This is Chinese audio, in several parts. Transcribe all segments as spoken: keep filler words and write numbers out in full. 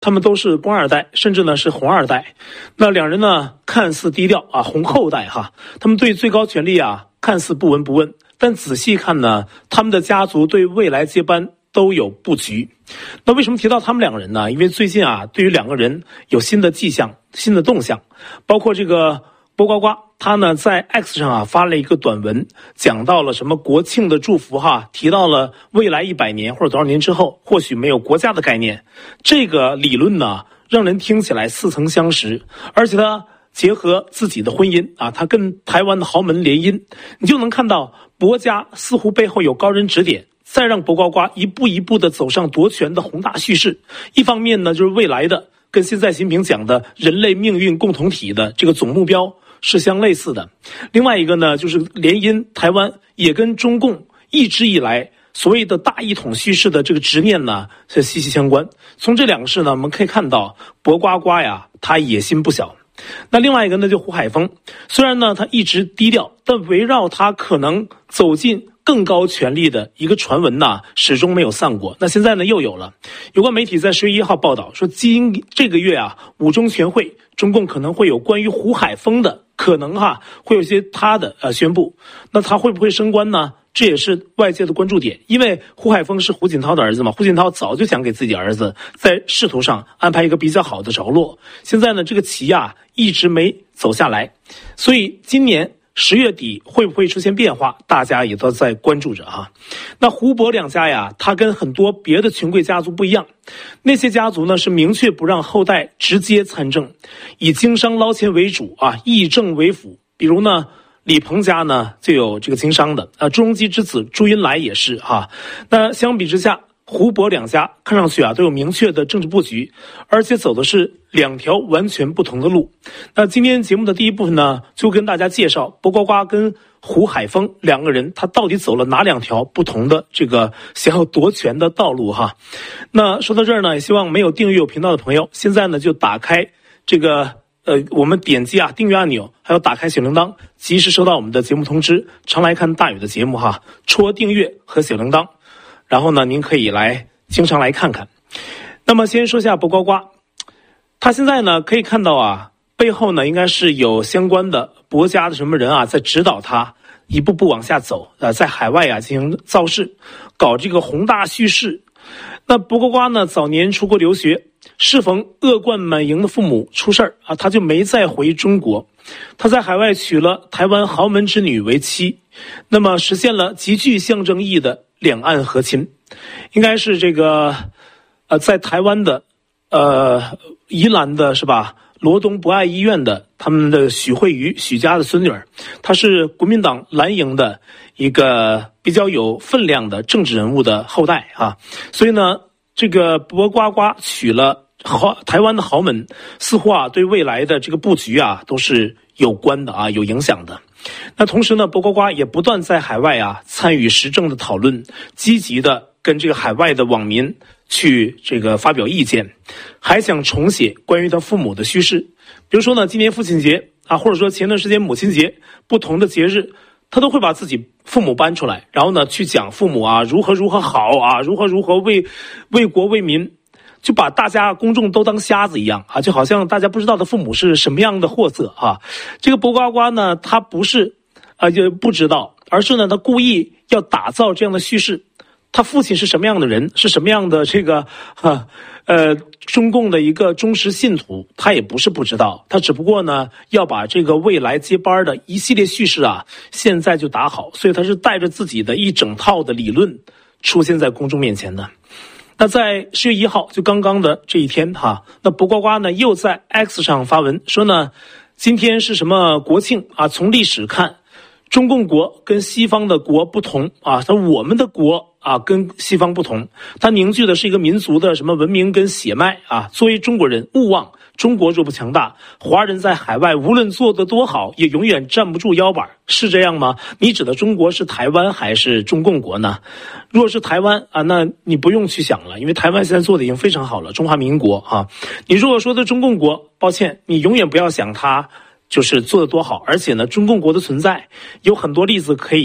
他们都是官二代，甚至呢是红二代。那两人呢看似低调啊，红后代哈，他们对最高权力啊看似不闻不问，但仔细看呢，他们的家族对未来接班都有布局。那为什么提到他们两个人呢？因为最近啊，对于两个人有新的迹象、新的动向，包括这个波呱呱，他呢在 X 上啊发了一个短文，讲到了什么国庆的祝福哈，提到了未来一百年或者多少年之后，或许没有国家的概念。这个理论呢，让人听起来似曾相识，而且他结合自己的婚姻啊，他跟台湾的豪门联姻，你就能看到博家似乎背后有高人指点，再让博呱呱一步一步的走上夺权的宏大叙事。一方面呢，就是未来的跟现在习近平讲的人类命运共同体的这个总目标是相类似的，另外一个呢，就是联姻台湾也跟中共一直以来所谓的大一统叙事的这个执念呢是息息相关。从这两个事呢，我们可以看到博呱呱呀，他野心不小。那另外一个呢，就胡海峰，虽然呢他一直低调，但围绕他可能走进更高权力的一个传闻呢，始终没有散过。那现在呢又有了，有关媒体在十月一号报道说，今这个月啊，五中全会，中共可能会有关于胡海峰的可能哈，会有一些他的呃宣布。那他会不会升官呢？这也是外界的关注点，因为胡海峰是胡锦涛的儿子嘛，胡锦涛早就想给自己儿子在仕途上安排一个比较好的着落，现在呢这个棋啊一直没走下来，所以今年十月底会不会出现变化，大家也都在关注着啊。那胡博两家呀，他跟很多别的权贵家族不一样，那些家族呢是明确不让后代直接参政，以经商捞钱为主啊，议政为辅。比如呢李鹏家呢就有这个经商的啊，朱镕基之子朱云来也是哈。那相比之下，胡博两家看上去啊都有明确的政治布局，而且走的是两条完全不同的路。那今天节目的第一部分呢，就跟大家介绍博呱呱跟胡海峰两个人他到底走了哪两条不同的这个想要夺权的道路哈。那说到这儿呢，也希望没有订阅我频道的朋友，现在呢就打开这个呃，我们点击啊订阅按钮，还有打开小铃铛，及时收到我们的节目通知。常来看大宇的节目哈，戳订阅和小铃铛，然后呢，您可以来经常来看看。那么先说下博呱呱，他现在呢可以看到啊，背后呢应该是有相关的博家的什么人啊在指导他一步步往下走，呃，在海外啊进行造势，搞这个宏大叙事。那博呱呱呢早年出国留学，适逢恶贯满盈的父母出事儿啊，他就没再回中国。他在海外娶了台湾豪门之女为妻，那么实现了极具象征意义的两岸和亲。应该是这个呃，在台湾的呃宜兰的是吧，罗东博爱医院的他们的许慧瑜许家的孙女儿，她是国民党蓝营的一个比较有分量的政治人物的后代啊，所以呢这个博呱呱娶了豪台湾的豪门，似乎啊对未来的这个布局啊都是有关的啊，有影响的。那同时呢，博呱呱也不断在海外啊参与时政的讨论，积极的跟这个海外的网民去这个发表意见，还想重写关于他父母的叙事。比如说呢，今年父亲节啊，或者说前段时间母亲节，不同的节日，他都会把自己父母搬出来，然后呢去讲父母啊如何如何好啊，如何如何为为国为民，就把大家公众都当瞎子一样啊，就好像大家不知道的父母是什么样的货色啊。这个博呱呱呢，他不是啊就不知道，而是呢他故意要打造这样的叙事。他父亲是什么样的人，是什么样的这个啊呃中共的一个忠实信徒，他也不是不知道，他只不过呢要把这个未来接班的一系列叙事啊现在就打好，所以他是带着自己的一整套的理论出现在公众面前的。那在十月一号就刚刚的这一天哈，那博呱呱呢又在 X 上发文说呢，今天是什么国庆啊？从历史看，中共国跟西方的国不同啊，他我们的国啊跟西方不同，它凝聚的是一个民族的什么文明跟血脉啊。作为中国人，勿忘中国若不强大，华人在海外无论做得多好，也永远站不住腰板，是这样吗？你指的中国是台湾还是中共国呢？若是台湾啊，那你不用去想了，因为台湾现在做的已经非常好了，中华民国啊。你如果说的中共国，抱歉，你永远不要想它就是做得多好，而且呢，中共国的存在有很多例子可以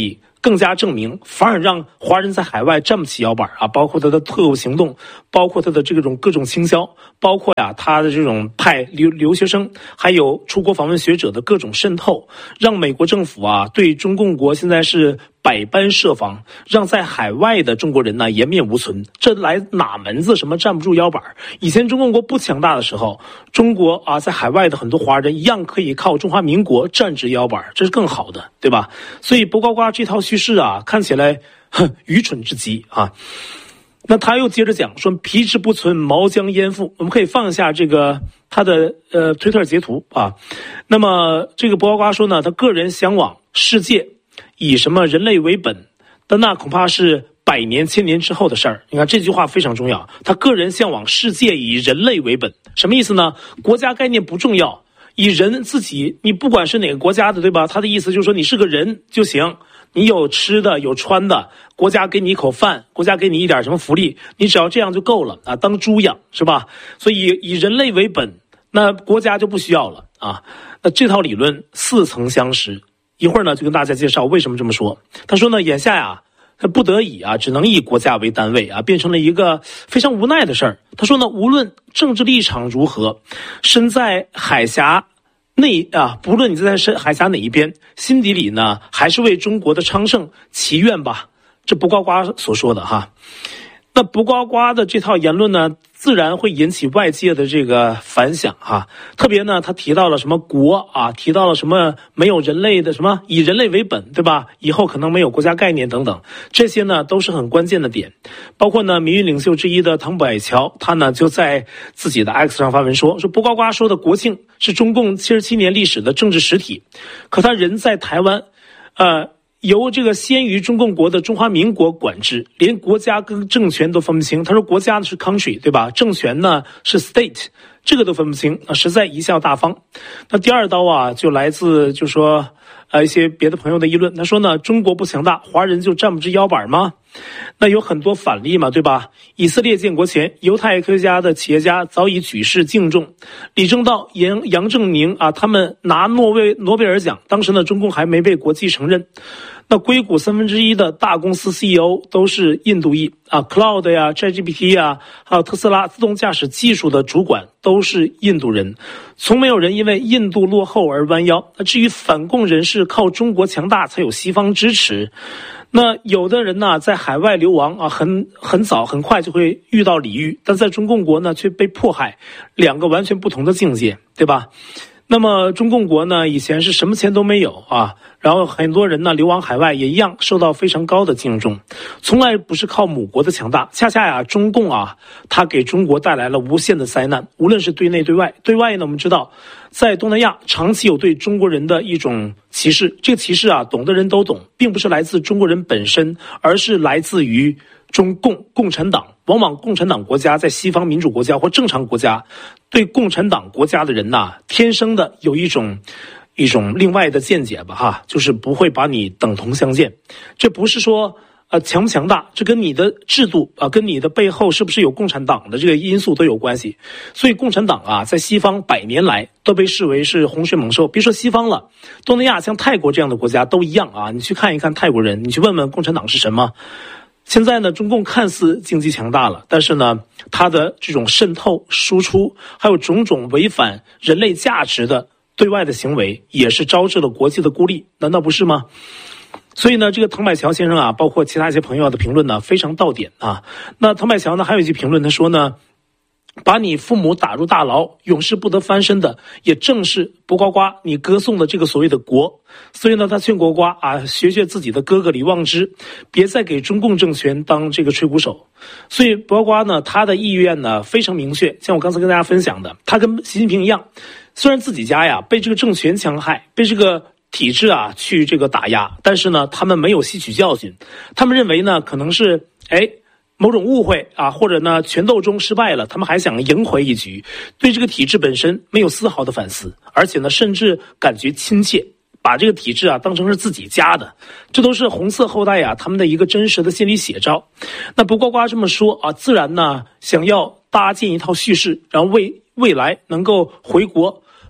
更加证明，反而让华人在海外站不起腰板啊！包括他的特务行动，包括他的这种各种倾销，包括呀、啊、他的这种派留留学生，还有出国访问学者的各种渗透，让美国政府啊对中共国现在是百般设防，让在海外的中国人呢颜面无存。这来哪门子什么站不住腰板？以前中共国不强大的时候，中国啊在海外的很多华人一样可以靠中华民国站直腰板，这是更好的，对吧？所以不呱呱这套叙事啊，看起来哼愚蠢至极啊。那他又接着讲说，皮之不存，毛将焉附。我们可以放下这个他的呃推特截图啊。那么这个不呱呱说呢，他个人向往世界以什么人类为本，但那恐怕是百年千年之后的事儿。你看这句话非常重要，他个人向往世界以人类为本，什么意思呢？国家概念不重要，以人自己，你不管是哪个国家的，对吧？他的意思就是说你是个人就行，你有吃的有穿的，国家给你一口饭，国家给你一点什么福利，你只要这样就够了啊，当猪养是吧？所以以人类为本，那国家就不需要了啊。那这套理论似曾相识，一会儿呢就跟大家介绍为什么这么说。他说呢，眼下呀他不得已啊，只能以国家为单位啊，变成了一个非常无奈的事儿。他说呢，无论政治立场如何，身在海峡内啊，不论你在深海峡哪一边，心底里呢还是为中国的昌盛祈愿吧。这不呱呱所说的哈。那不呱呱的这套言论呢，自然会引起外界的这个反响哈。特别呢，他提到了什么国啊，提到了什么没有人类的什么以人类为本，对吧？以后可能没有国家概念等等，这些呢都是很关键的点。包括呢，民运领袖之一的唐百乔，他呢就在自己的 X 上发文说，说不呱呱说的国庆是中共七十七年历史的政治实体，可他人在台湾，呃。由这个先于中共国的中华民国管制，连国家跟政权都分不清。他说国家呢是 country， 对吧？政权呢是 state， 这个都分不清啊，实在贻笑大方。那第二刀啊，就来自就说呃一些别的朋友的议论。他说呢，中国不强大，华人就站不直腰板吗？那有很多反例嘛，对吧？以色列建国前，犹太科学家的企业家早已举世敬重，李政道、杨杨振宁啊，他们拿诺贝诺贝尔奖，当时呢，中共还没被国际承认。那硅谷三分之一的大公司 C E O 都是印度裔啊 ，Cloud 呀、ChatGPT 呀，还有特斯拉自动驾驶技术的主管都是印度人，从没有人因为印度落后而弯腰。那至于反共人士靠中国强大才有西方支持，那有的人呢在海外流亡啊，很很早很快就会遇到礼遇，但在中共国呢却被迫害，两个完全不同的境界，对吧？那么中共国呢以前是什么钱都没有啊，然后很多人呢流亡海外也一样受到非常高的敬重，从来不是靠母国的强大，恰恰呀中共啊它给中国带来了无限的灾难，无论是对内对外。对外呢我们知道在东南亚长期有对中国人的一种歧视，这个歧视啊懂的人都懂，并不是来自中国人本身，而是来自于中共共产党。往往共产党国家在西方民主国家或正常国家，对共产党国家的人呐、啊，天生的有一种一种另外的见解吧哈，就是不会把你等同相见。这不是说呃强不强大，这跟你的制度啊、呃，跟你的背后是不是有共产党的这个因素都有关系。所以共产党啊，在西方百年来都被视为是洪水猛兽，别说西方了，东南亚像泰国这样的国家都一样啊。你去看一看泰国人，你去问问共产党是什么。现在呢，中共看似经济强大了，但是呢，它的这种渗透、输出，还有种种违反人类价值的对外的行为，也是招致了国际的孤立，难道不是吗？所以呢，这个唐百乔先生啊，包括其他一些朋友的评论呢，非常到点啊。那唐百乔呢，还有一句评论，他说呢，把你父母打入大牢，永世不得翻身的，也正是不呱呱你歌颂的这个所谓的国。所以呢，他劝呱呱啊，学学自己的哥哥李旺之，别再给中共政权当这个吹鼓手。所以不呱呱呢，他的意愿呢非常明确，像我刚才跟大家分享的，他跟习近平一样，虽然自己家呀被这个政权戕害，被这个体制啊去这个打压，但是呢，他们没有吸取教训，他们认为呢，可能是哎。某种误会啊，或者呢权斗中失败了，他们还想赢回一局，对这个体制本身没有丝毫的反思，而且呢甚至感觉亲切，把这个体制啊当成是自己家的，这都是红色后代啊他们的一个真实的心理写照。那不呱呱这么说啊，自然呢想要搭建一套叙事，然后为未来能够回国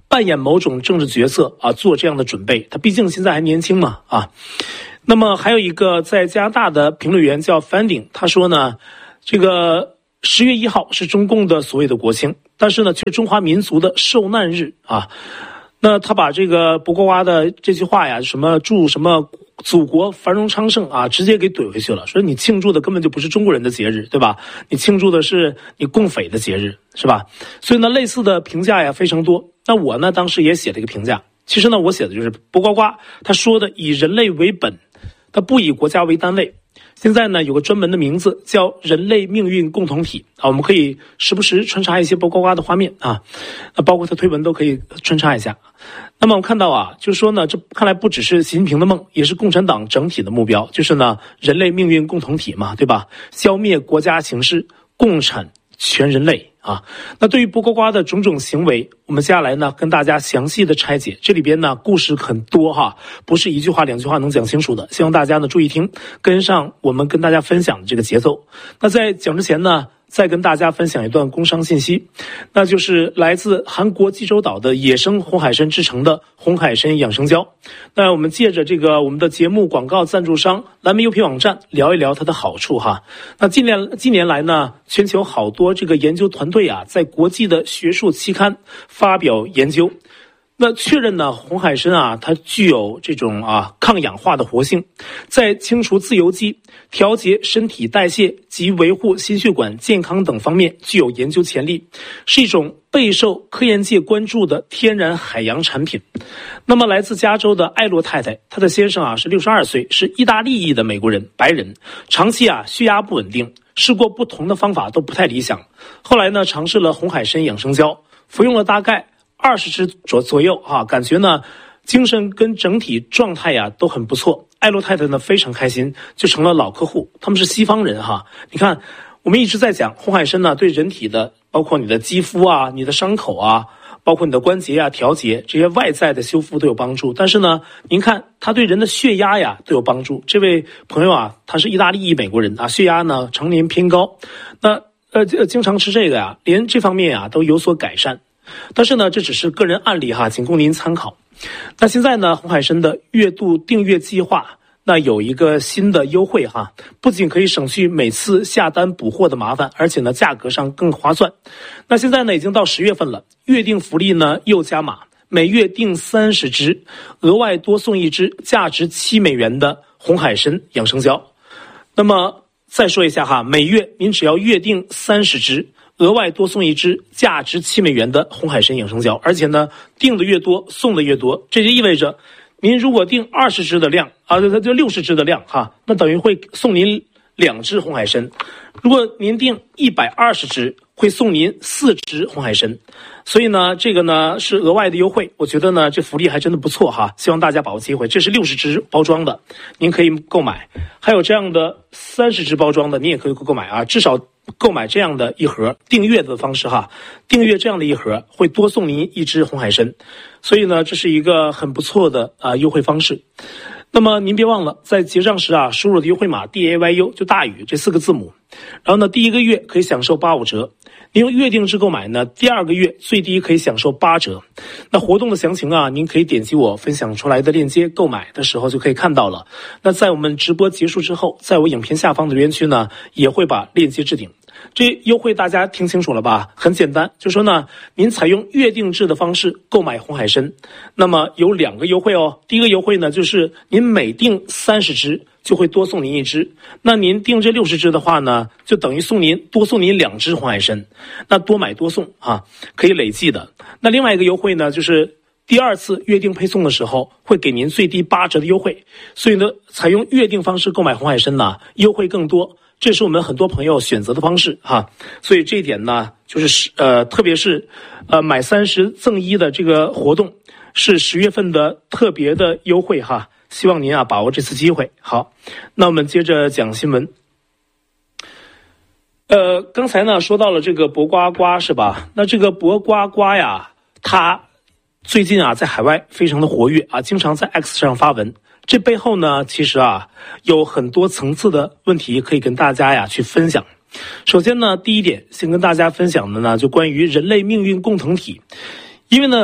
扮演某种政治角色啊，做这样的准备。他毕竟现在还年轻嘛啊。那么还有一个在加拿大的评论员叫 Fanding， 他说呢，这个十月一号是中共的所谓的国庆，但是呢却是中华民族的受难日啊。那他把这个博瓜瓜的这句话呀，什么祝什么祖国繁荣昌盛啊，直接给怼回去了，说你庆祝的根本就不是中国人的节日，对吧？你庆祝的是你共匪的节日，是吧？所以呢，类似的评价呀非常多。那我呢，当时也写了一个评价，其实呢，我写的就是博瓜瓜他说的以人类为本，他不以国家为单位。现在呢，有个专门的名字叫人类命运共同体啊，我们可以时不时穿插一些博瓜瓜的画面啊，包括他推文都可以穿插一下。那么我们看到啊，就是说呢，这看来不只是习近平的梦，也是共产党整体的目标，就是呢，人类命运共同体嘛，对吧？消灭国家形势，共产全人类啊。那对于博瓜瓜的种种行为，我们接下来呢跟大家详细的拆解，这里边呢故事很多哈，不是一句话两句话能讲清楚的，希望大家呢注意听，跟上我们跟大家分享的这个节奏。那在讲之前呢，再跟大家分享一段工商信息，那就是来自韩国济州岛的野生红海参制成的红海参养生胶。那我们借着这个我们的节目广告赞助商蓝莓 U P 网站聊一聊它的好处哈。那近年近年来呢，全球好多这个研究团队啊，在国际的学术期刊发表研究，那确认呢，红海参啊，它具有这种啊抗氧化的活性，在清除自由基、调节身体代谢及维护心血管健康等方面具有研究潜力，是一种备受科研界关注的天然海洋产品。那么来自加州的艾洛太太，她的先生啊是六十二岁，是意大利裔的美国人，白人，长期啊血压不稳定，试过不同的方法都不太理想，后来呢尝试了红海参养生胶，服用了大概二十支左左右啊，感觉呢精神跟整体状态呀都很不错。艾洛太太呢非常开心，就成了老客户。他们是西方人哈，你看我们一直在讲红海参呢对人体的，包括你的肌肤啊、你的伤口啊，包括你的关节啊调节这些外在的修复都有帮助。但是呢，您看它对人的血压呀都有帮助。这位朋友啊，他是意大利裔美国人啊，血压呢常年偏高，那呃经常吃这个呀，连这方面啊都有所改善。但是呢，这只是个人案例哈，仅供您参考。那现在呢，红海参的月度订阅计划那有一个新的优惠哈，不仅可以省去每次下单补货的麻烦，而且呢价格上更划算。那现在呢已经到十月份了，月订福利呢又加码，每月订三十支，额外多送一支价值七美元的红海参养生胶。那么再说一下哈，每月您只要月订三十支，额外多送一支价值七美元的红海参养生胶，而且呢订的越多送的越多，这就意味着您如果订二十支的量啊，这就六十支的量哈，那等于会送您两支红海参。如果您订一百二十支，会送您四支红海参。所以呢，这个呢是额外的优惠，我觉得呢这福利还真的不错哈，希望大家把握机会。这是六十支包装的，您可以购买；还有这样的三十支包装的，您也可以购买啊，至少购买这样的一盒，订阅的方式哈，订阅这样的一盒会多送您一支红海参，所以呢，这是一个很不错的啊、呃、优惠方式。那么您别忘了，在结账时啊，输入的优惠码 D A Y U 就大宇这四个字母，然后呢，第一个月可以享受八五折。您用月定制购买呢，第二个月最低可以享受八折。那活动的详情啊，您可以点击我分享出来的链接，购买的时候就可以看到了。那在我们直播结束之后，在我影片下方的留言区呢，也会把链接置顶。这优惠大家听清楚了吧？很简单，就是说呢，您采用月定制的方式购买红海参，那么有两个优惠哦。第一个优惠呢，就是您每订三十支就会多送您一支，那您订这六十支的话呢，就等于送您多送您两支红海参，那多买多送啊，可以累计的。那另外一个优惠呢，就是第二次约定配送的时候会给您最低八折的优惠，所以呢，采用约定方式购买红海参呢，优惠更多。这是我们很多朋友选择的方式哈，所以这一点呢，就是呃，特别是呃买三十赠一的这个活动是十月份的特别的优惠哈，希望您啊把握这次机会。好，那我们接着讲新闻。呃，刚才呢说到了这个博瓜瓜是吧？那这个博瓜瓜呀，它最近啊在海外非常的活跃啊，经常在 X 上发文。这背后呢，其实啊有很多层次的问题可以跟大家呀去分享。首先呢，第一点，先跟大家分享的呢，就关于人类命运共同体。因为呢，博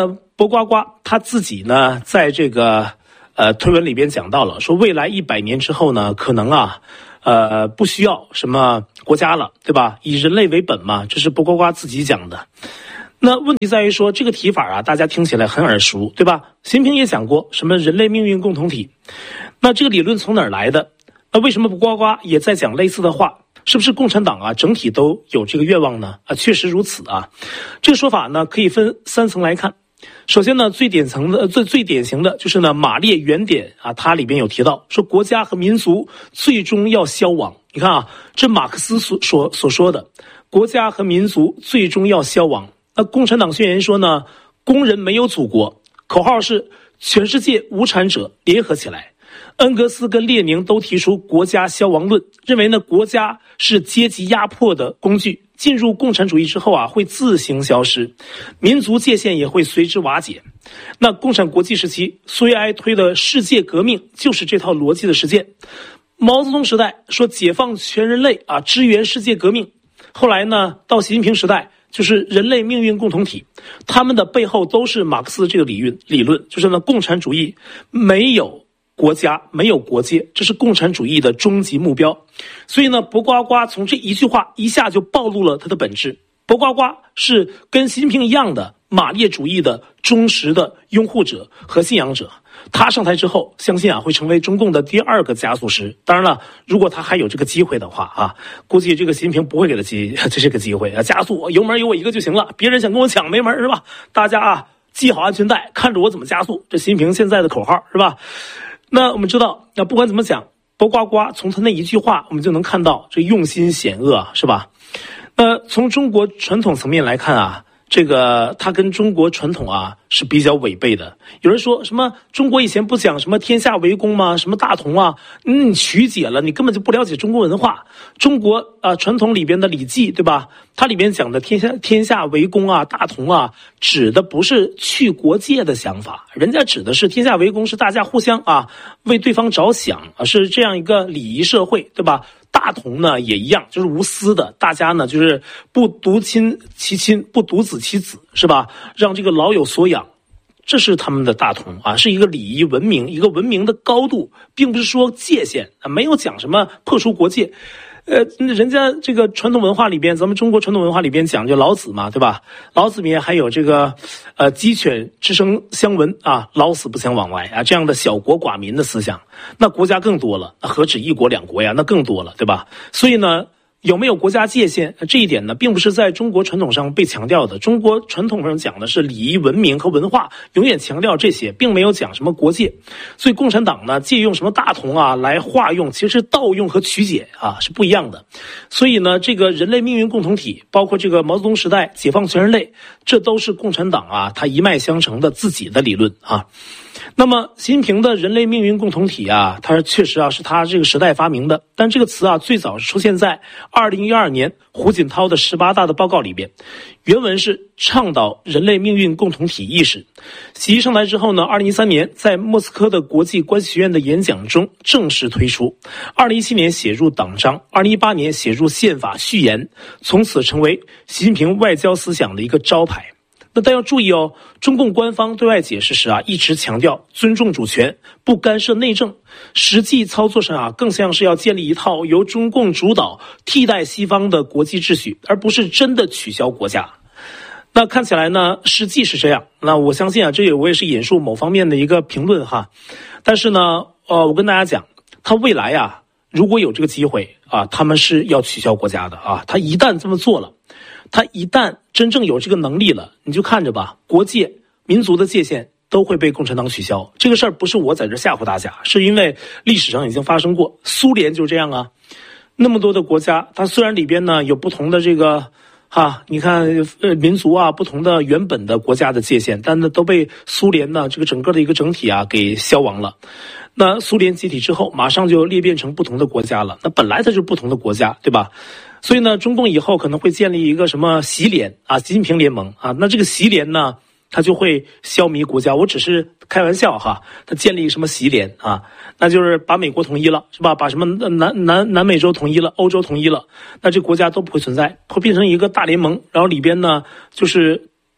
博呱呱他自己呢，在这个呃推文里边讲到了，说未来一百年之后呢，可能啊，呃不需要什么国家了，对吧？以人类为本嘛，这是博呱呱自己讲的。那问题在于说，这个提法啊，大家听起来很耳熟，对吧？习近平也讲过什么人类命运共同体，那这个理论从哪儿来的？那为什么博呱呱也在讲类似的话？是不是共产党啊整体都有这个愿望呢？啊，确实如此啊。这个说法呢，可以分三层来看。首先呢，最典层的、最最典型的就是呢，马列原典啊，它里边有提到说，国家和民族最终要消亡。你看啊，这马克思所所所说的，国家和民族最终要消亡。那共产党宣言说呢，工人没有祖国，口号是全世界无产者联合起来。恩格斯跟列宁都提出国家消亡论，认为呢国家是阶级压迫的工具，进入共产主义之后啊会自行消失，民族界限也会随之瓦解。那共产国际时期，苏维埃推的世界革命就是这套逻辑的实践。毛泽东时代说解放全人类啊，支援世界革命。后来呢，到习近平时代，就是人类命运共同体，他们的背后都是马克思这个理论，理论就是呢，共产主义没有国家，没有国界，这是共产主义的终极目标。所以呢，博呱呱从这一句话一下就暴露了它的本质。博呱呱是跟习近平一样的马列主义的忠实的拥护者和信仰者。他上台之后，相信啊会成为中共的第二个加速师。当然了，如果他还有这个机会的话啊，估计这个习近平不会给他机这是个机会啊，加速油门有我一个就行了，别人想跟我抢没门是吧？大家啊系好安全带，看着我怎么加速。这习近平现在的口号是吧？那我们知道，那不管怎么讲，博呱呱从他那一句话，我们就能看到这用心险恶，是吧？那从中国传统层面来看啊，这个它跟中国传统啊是比较违背的。有人说什么中国以前不讲什么天下为公吗？什么大同啊？嗯，你曲解了，你根本就不了解中国文化。中国啊、呃、传统里边的礼记，对吧？它里边讲的天下天下为公啊，大同啊，指的不是去国界的想法，人家指的是天下为公，是大家互相啊为对方着想啊，是这样一个礼仪社会，对吧？大同呢也一样，就是无私的，大家呢就是不独亲其亲，不独子其子，是吧？让这个老有所养，这是他们的大同啊，是一个礼仪文明，一个文明的高度，并不是说界限啊，没有讲什么破除国界。呃，人家这个传统文化里边，咱们中国传统文化里边讲究老子嘛，对吧？老子里面还有这个，呃，鸡犬之声相闻啊，老死不相往来啊，这样的小国寡民的思想。那国家更多了，那何止一国两国呀？那更多了，对吧？所以呢，有没有国家界限这一点呢，并不是在中国传统上被强调的。中国传统上讲的是礼仪文明和文化，永远强调这些，并没有讲什么国界。所以共产党呢，借用什么大同啊来化用，其实盗用和曲解啊是不一样的。所以呢，这个人类命运共同体，包括这个毛泽东时代解放全人类，这都是共产党啊他一脉相承的自己的理论啊。那么习近平的人类命运共同体啊，它确实啊是他这个时代发明的，但这个词啊最早是出现在二零一二年胡锦涛的十八大的报告里边，原文是倡导人类命运共同体意识。习上台之后呢，二零一三年在莫斯科的国际关系学院的演讲中正式推出，二零一七年写入党章，二零一八年写入宪法序言，从此成为习近平外交思想的一个招牌。那但要注意哦，中共官方对外解释时啊，一直强调尊重主权，不干涉内政，实际操作上啊，更像是要建立一套由中共主导、替代西方的国际秩序，而不是真的取消国家。那看起来呢，实际是这样。那我相信啊，这也我也是引述某方面的一个评论哈。但是呢，呃，我跟大家讲，他未来啊，如果有这个机会啊，他们是要取消国家的啊。他一旦这么做了，他一旦真正有这个能力了，你就看着吧，国界、民族的界限都会被共产党取消。这个事儿不是我在这吓唬大家，是因为历史上已经发生过，苏联就这样啊。那么多的国家，它虽然里边呢有不同的这个哈，你看呃民族啊，不同的原本的国家的界限，但呢都被苏联呢这个整个的一个整体啊给消亡了。那苏联解体之后，马上就裂变成不同的国家了。那本来它就是不同的国家，对吧？所以呢，中共以后可能会建立一个什么习联啊，习近平联盟啊。那这个习联呢，它就会消弭国家。我只是开玩笑哈，它建立什么习联啊？那就是把美国统一了，是吧？把什么南南南美洲统一了，欧洲统一了，那这国家都不会存在，会变成一个大联盟。然后里边呢，就是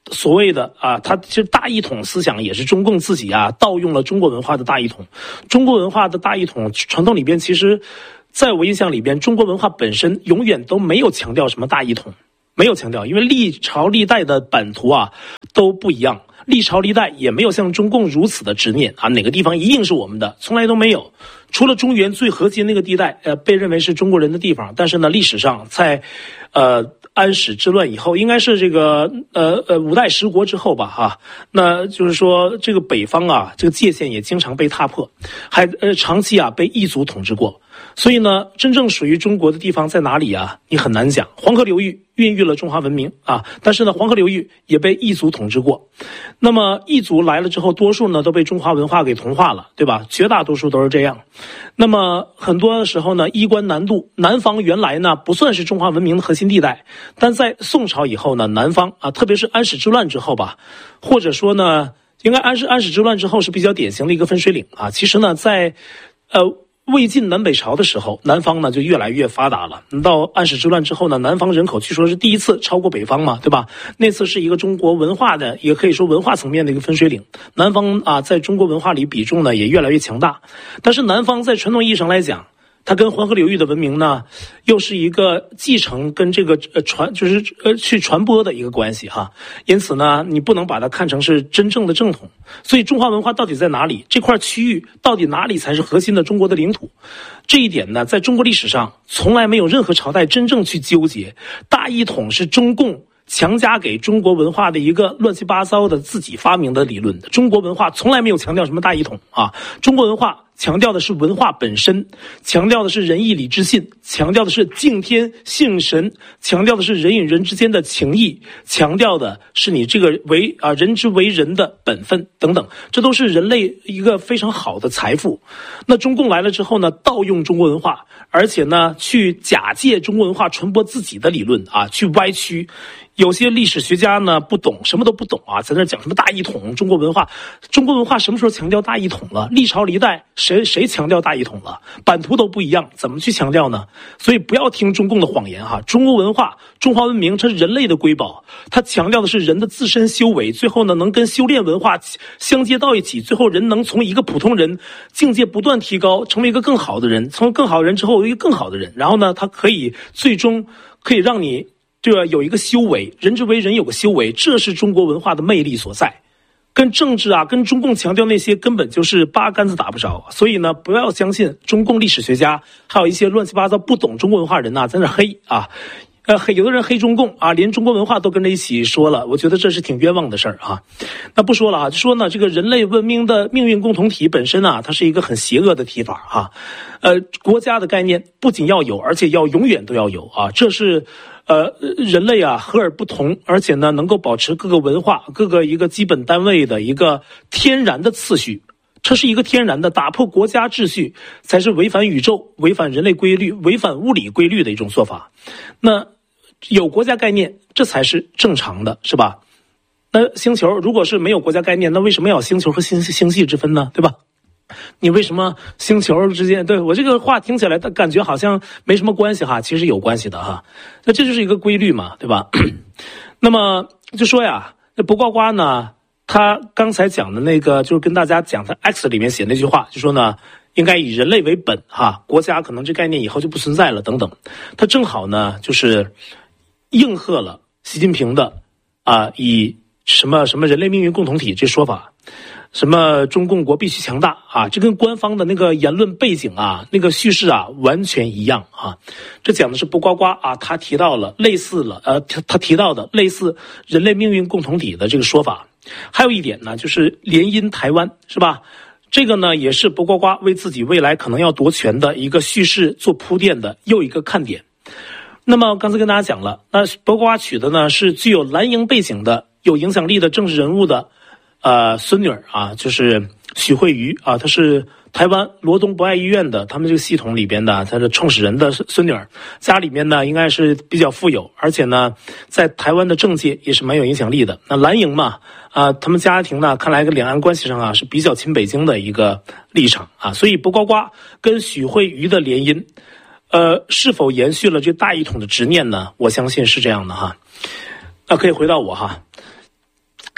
所谓的啊，他其实大一统思想也是中共自己啊盗用了中国文化的大一统。中国文化的大一统传统里边，其实在我印象里边，中国文化本身永远都没有强调什么大一统，没有强调，因为历朝历代的版图啊都不一样，历朝历代也没有像中共如此的执念啊，哪个地方一定是我们的，从来都没有。除了中原最核心那个地带，呃，被认为是中国人的地方，但是呢，历史上在，呃。安史之乱以后，应该是这个呃呃五代十国之后吧，哈、啊，那就是说这个北方啊，这个界限也经常被踏破，还呃长期啊被异族统治过，所以呢，真正属于中国的地方在哪里啊？你很难讲。黄河流域孕育了中华文明啊，但是呢，黄河流域也被异族统治过。那么异族来了之后，多数呢都被中华文化给同化了，对吧？绝大多数都是这样。那么很多时候呢，衣冠南渡，南方原来呢不算是中华文明的核心地带。但在宋朝以后呢，南方啊，特别是安史之乱之后吧，或者说呢，应该安史安史之乱之后是比较典型的一个分水岭啊。其实呢，在呃魏晋南北朝的时候，南方呢就越来越发达了。到安史之乱之后呢，南方人口据说是第一次超过北方嘛，对吧？那次是一个中国文化的，也可以说文化层面的一个分水岭。南方啊，在中国文化里比重呢也越来越强大。但是南方在传统意义上来讲，它跟黄河流域的文明呢，又是一个继承跟这个呃传就是呃去传播的一个关系哈。因此呢，你不能把它看成是真正的正统。所以中华文化到底在哪里？这块区域到底哪里才是核心的中国的领土？这一点呢，在中国历史上从来没有任何朝代真正去纠结。大一统是中共强加给中国文化的一个乱七八糟的自己发明的理论。中国文化从来没有强调什么大一统啊，中国文化强调的是文化本身，强调的是仁义礼智信，强调的是敬天信神，强调的是人与人之间的情谊，强调的是你这个为啊人之为人的本分等等，这都是人类一个非常好的财富。那中共来了之后呢，盗用中国文化，而且呢去假借中国文化传播自己的理论啊，去歪曲。有些历史学家呢不懂，什么都不懂啊，在那讲什么大一统，中国文化，中国文化什么时候强调大一统了？历朝历代谁谁强调大一统了？版图都不一样，怎么去强调呢？所以不要听中共的谎言哈！中国文化、中华文明，它是人类的瑰宝，它强调的是人的自身修为，最后呢能跟修炼文化相接到一起，最后人能从一个普通人境界不断提高，成为一个更好的人，从更好的人之后一个更好的人，然后呢，他可以最终可以让你。对吧？有一个修为，人之为人有个修为，这是中国文化的魅力所在。跟政治啊，跟中共强调那些根本就是八竿子打不着。所以呢，不要相信中共历史学家，还有一些乱七八糟不懂中国文化人呐、啊，在那黑啊。呃，黑有的人黑中共啊，连中国文化都跟着一起说了，我觉得这是挺冤枉的事儿啊。那不说了啊，就说呢，这个人类文明的命运共同体本身啊，它是一个很邪恶的提法啊。呃，国家的概念不仅要有，而且要永远都要有啊，这是。呃，人类啊，和而不同，而且呢，能够保持各个文化、各个一个基本单位的一个天然的次序，这是一个天然的，打破国家秩序才是违反宇宙、违反人类规律、违反物理规律的一种做法。那有国家概念，这才是正常的，是吧？那星球如果是没有国家概念，那为什么要有星球和星星系之分呢？对吧？你为什么星球之间，对，我这个话听起来感觉好像没什么关系哈，其实有关系的哈。那这就是一个规律嘛，对吧？那么就说呀，那不呱呱呢，他刚才讲的那个就是跟大家讲他 X 里面写那句话，就说呢应该以人类为本哈，国家可能这概念以后就不存在了等等。他正好呢就是应和了习近平的啊、呃、以什么什么人类命运共同体这说法。什么中共国必须强大啊，这跟官方的那个言论背景啊，那个叙事啊完全一样啊。这讲的是不呱呱啊，他提到了类似了呃他他提到的类似人类命运共同体的这个说法。还有一点呢，就是联姻台湾，是吧？这个呢也是不呱呱为自己未来可能要夺权的一个叙事做铺垫的又一个看点。那么刚才跟大家讲了，那不呱呱取的呢是具有蓝营背景的有影响力的政治人物的呃，孙女儿啊，就是许慧瑜啊，她是台湾罗东博爱医院的他们这个系统里边的，她是创始人的孙女儿，家里面呢应该是比较富有，而且呢在台湾的政界也是蛮有影响力的。那蓝营嘛，啊，他们家庭呢看来跟两岸关系上啊是比较亲北京的一个立场啊，所以不呱呱跟许慧瑜的联姻，呃，是否延续了这大一统的执念呢？我相信是这样的哈。那可以回到我哈。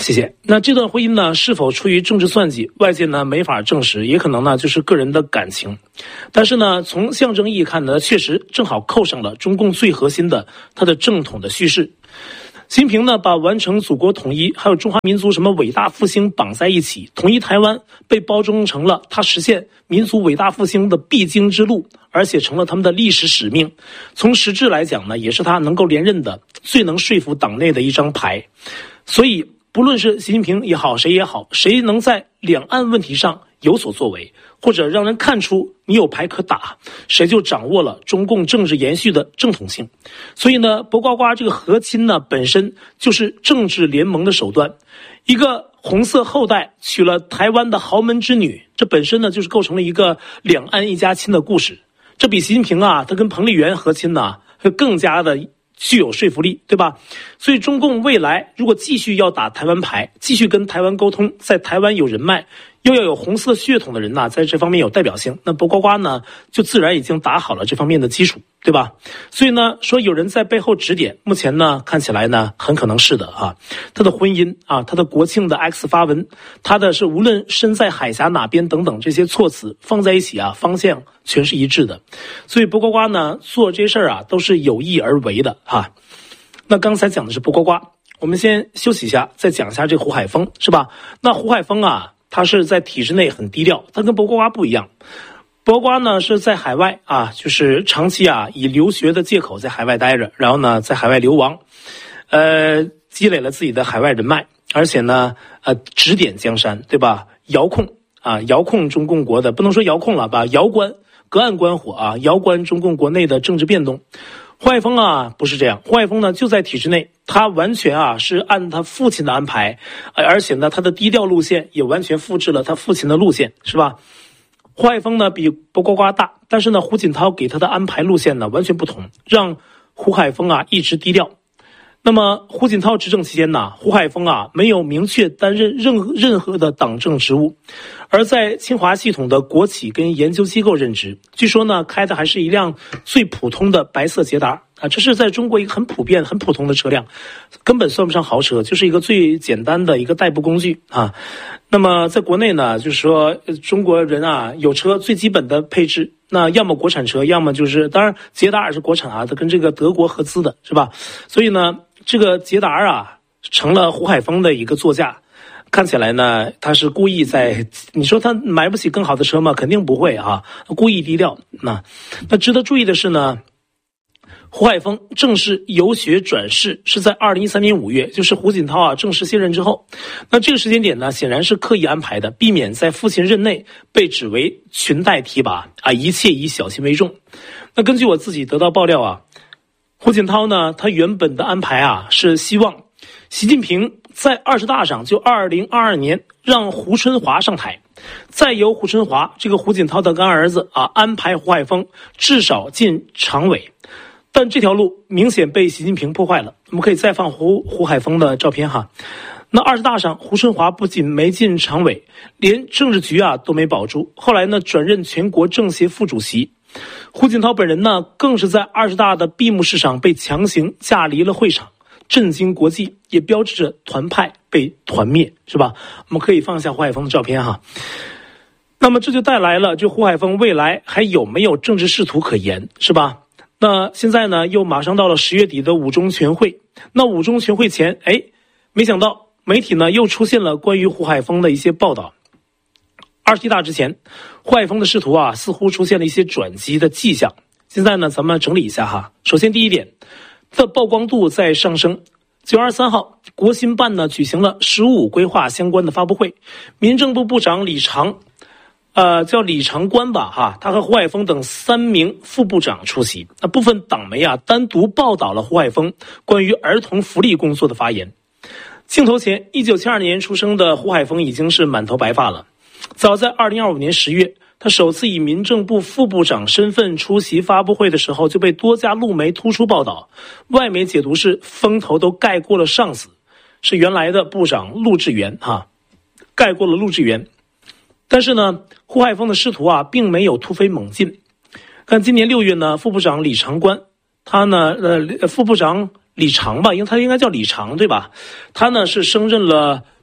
谢谢。那这段婚姻呢，是否出于政治算计，外界呢没法证实，也可能呢就是个人的感情。但是呢，从象征意义看呢，确实正好扣上了中共最核心的它的正统的叙事。习近平呢，把完成祖国统一还有中华民族什么伟大复兴绑在一起，统一台湾被包装成了他实现民族伟大复兴的必经之路，而且成了他们的历史使命。从实质来讲呢，也是他能够连任的最能说服党内的一张牌。所以不论是习近平也好，谁也好，谁能在两岸问题上有所作为，或者让人看出你有牌可打，谁就掌握了中共政治延续的正统性。所以呢，博呱呱这个和亲呢，本身就是政治联盟的手段。一个红色后代娶了台湾的豪门之女，这本身呢就是构成了一个两岸一家亲的故事。这比习近平啊，他跟彭丽媛和亲呢，会更加的具有说服力，对吧？所以中共未来如果继续要打台湾牌，继续跟台湾沟通，在台湾有人脉，又要有红色血统的人呐，在这方面有代表性，那博呱呱呢，就自然已经打好了这方面的基础，对吧？所以呢，说有人在背后指点，目前呢看起来呢，很可能是的啊。他的婚姻啊，他的国庆的 X 发文，他的是无论身在海峡哪边等等这些措辞放在一起啊，方向全是一致的。所以博呱呱呢做这些事儿啊，都是有意而为的哈。那刚才讲的是博呱呱，我们先休息一下，再讲一下这个胡海峰，是吧？那胡海峰啊，他是在体制内很低调，他跟博呱呱不一样。博呱呢是在海外啊，就是长期啊以留学的借口在海外待着，然后呢在海外流亡，呃，积累了自己的海外人脉，而且呢呃指点江山，对吧？遥控啊，遥控中共国的，不能说遥控了吧，遥观隔岸观火啊，遥观中共国内的政治变动。胡海峰啊不是这样，胡海峰呢就在体制内，他完全啊是按他父亲的安排，而且呢他的低调路线也完全复制了他父亲的路线，是吧？胡海峰呢比博呱呱大，但是呢胡锦涛给他的安排路线呢完全不同，让胡海峰啊一直低调。那么胡锦涛执政期间呢，胡海峰啊没有明确担任任何任何的党政职务，而在清华系统的国企跟研究机构任职，据说呢开的还是一辆最普通的白色捷达啊，这是在中国一个很普遍很普通的车辆，根本算不上豪车，就是一个最简单的一个代步工具啊。那么在国内呢，就是说中国人啊有车最基本的配置，那要么国产车，要么就是当然捷达也是国产啊，它跟这个德国合资的，是吧？所以呢这个捷达啊成了胡海峰的一个座驾。看起来呢他是故意在，你说他买不起更好的车吗？肯定不会啊，故意低调。那那值得注意的是呢，胡海峰正式由学转仕是在二零一三年五月，就是胡锦涛啊正式卸任之后。那这个时间点呢显然是刻意安排的，避免在父亲任内被指为裙带提拔啊，一切以小心为重。那根据我自己得到爆料啊，胡锦涛呢他原本的安排啊是希望习近平在二十大上就二零二二年让胡春华上台，再由胡春华这个胡锦涛的干儿子啊安排胡海峰至少进常委。但这条路明显被习近平破坏了。我们可以再放胡胡海峰的照片哈。那二十大上，胡春华不仅没进常委，连政治局啊都没保住。后来呢，转任全国政协副主席。胡锦涛本人呢，更是在二十大的闭幕式上被强行架离了会场，震惊国际，也标志着团派被团灭，是吧？我们可以放下胡海峰的照片哈。那么这就带来了，就胡海峰未来还有没有政治仕途可言，是吧？那现在呢，又马上到了十月底的五中全会。那五中全会前，哎，没想到媒体呢又出现了关于胡海峰的一些报道。二十一大之前，胡海峰的仕途啊，似乎出现了一些转机的迹象。现在呢，咱们整理一下哈。首先第一点，它的曝光度在上升。九月二十三号，国新办呢举行了“十五”规划相关的发布会，民政部部长李长。呃，叫李长官吧，哈，他和胡海峰等三名副部长出席。那部分党媒啊，单独报道了胡海峰关于儿童福利工作的发言。镜头前，一九七二年出生的胡海峰已经是满头白发了。早在二零二五年十月，他首次以民政部副部长身份出席发布会的时候，就被多家路媒突出报道。外媒解读是风头都盖过了上司，是原来的部长陆志源哈，盖过了陆志源。但是呢，胡海峰的仕途啊，并没有突飞猛进。看今年六月呢，副部长李长官，他呢，呃，副部长李长吧，因为他应该叫李长对吧？他呢是升任了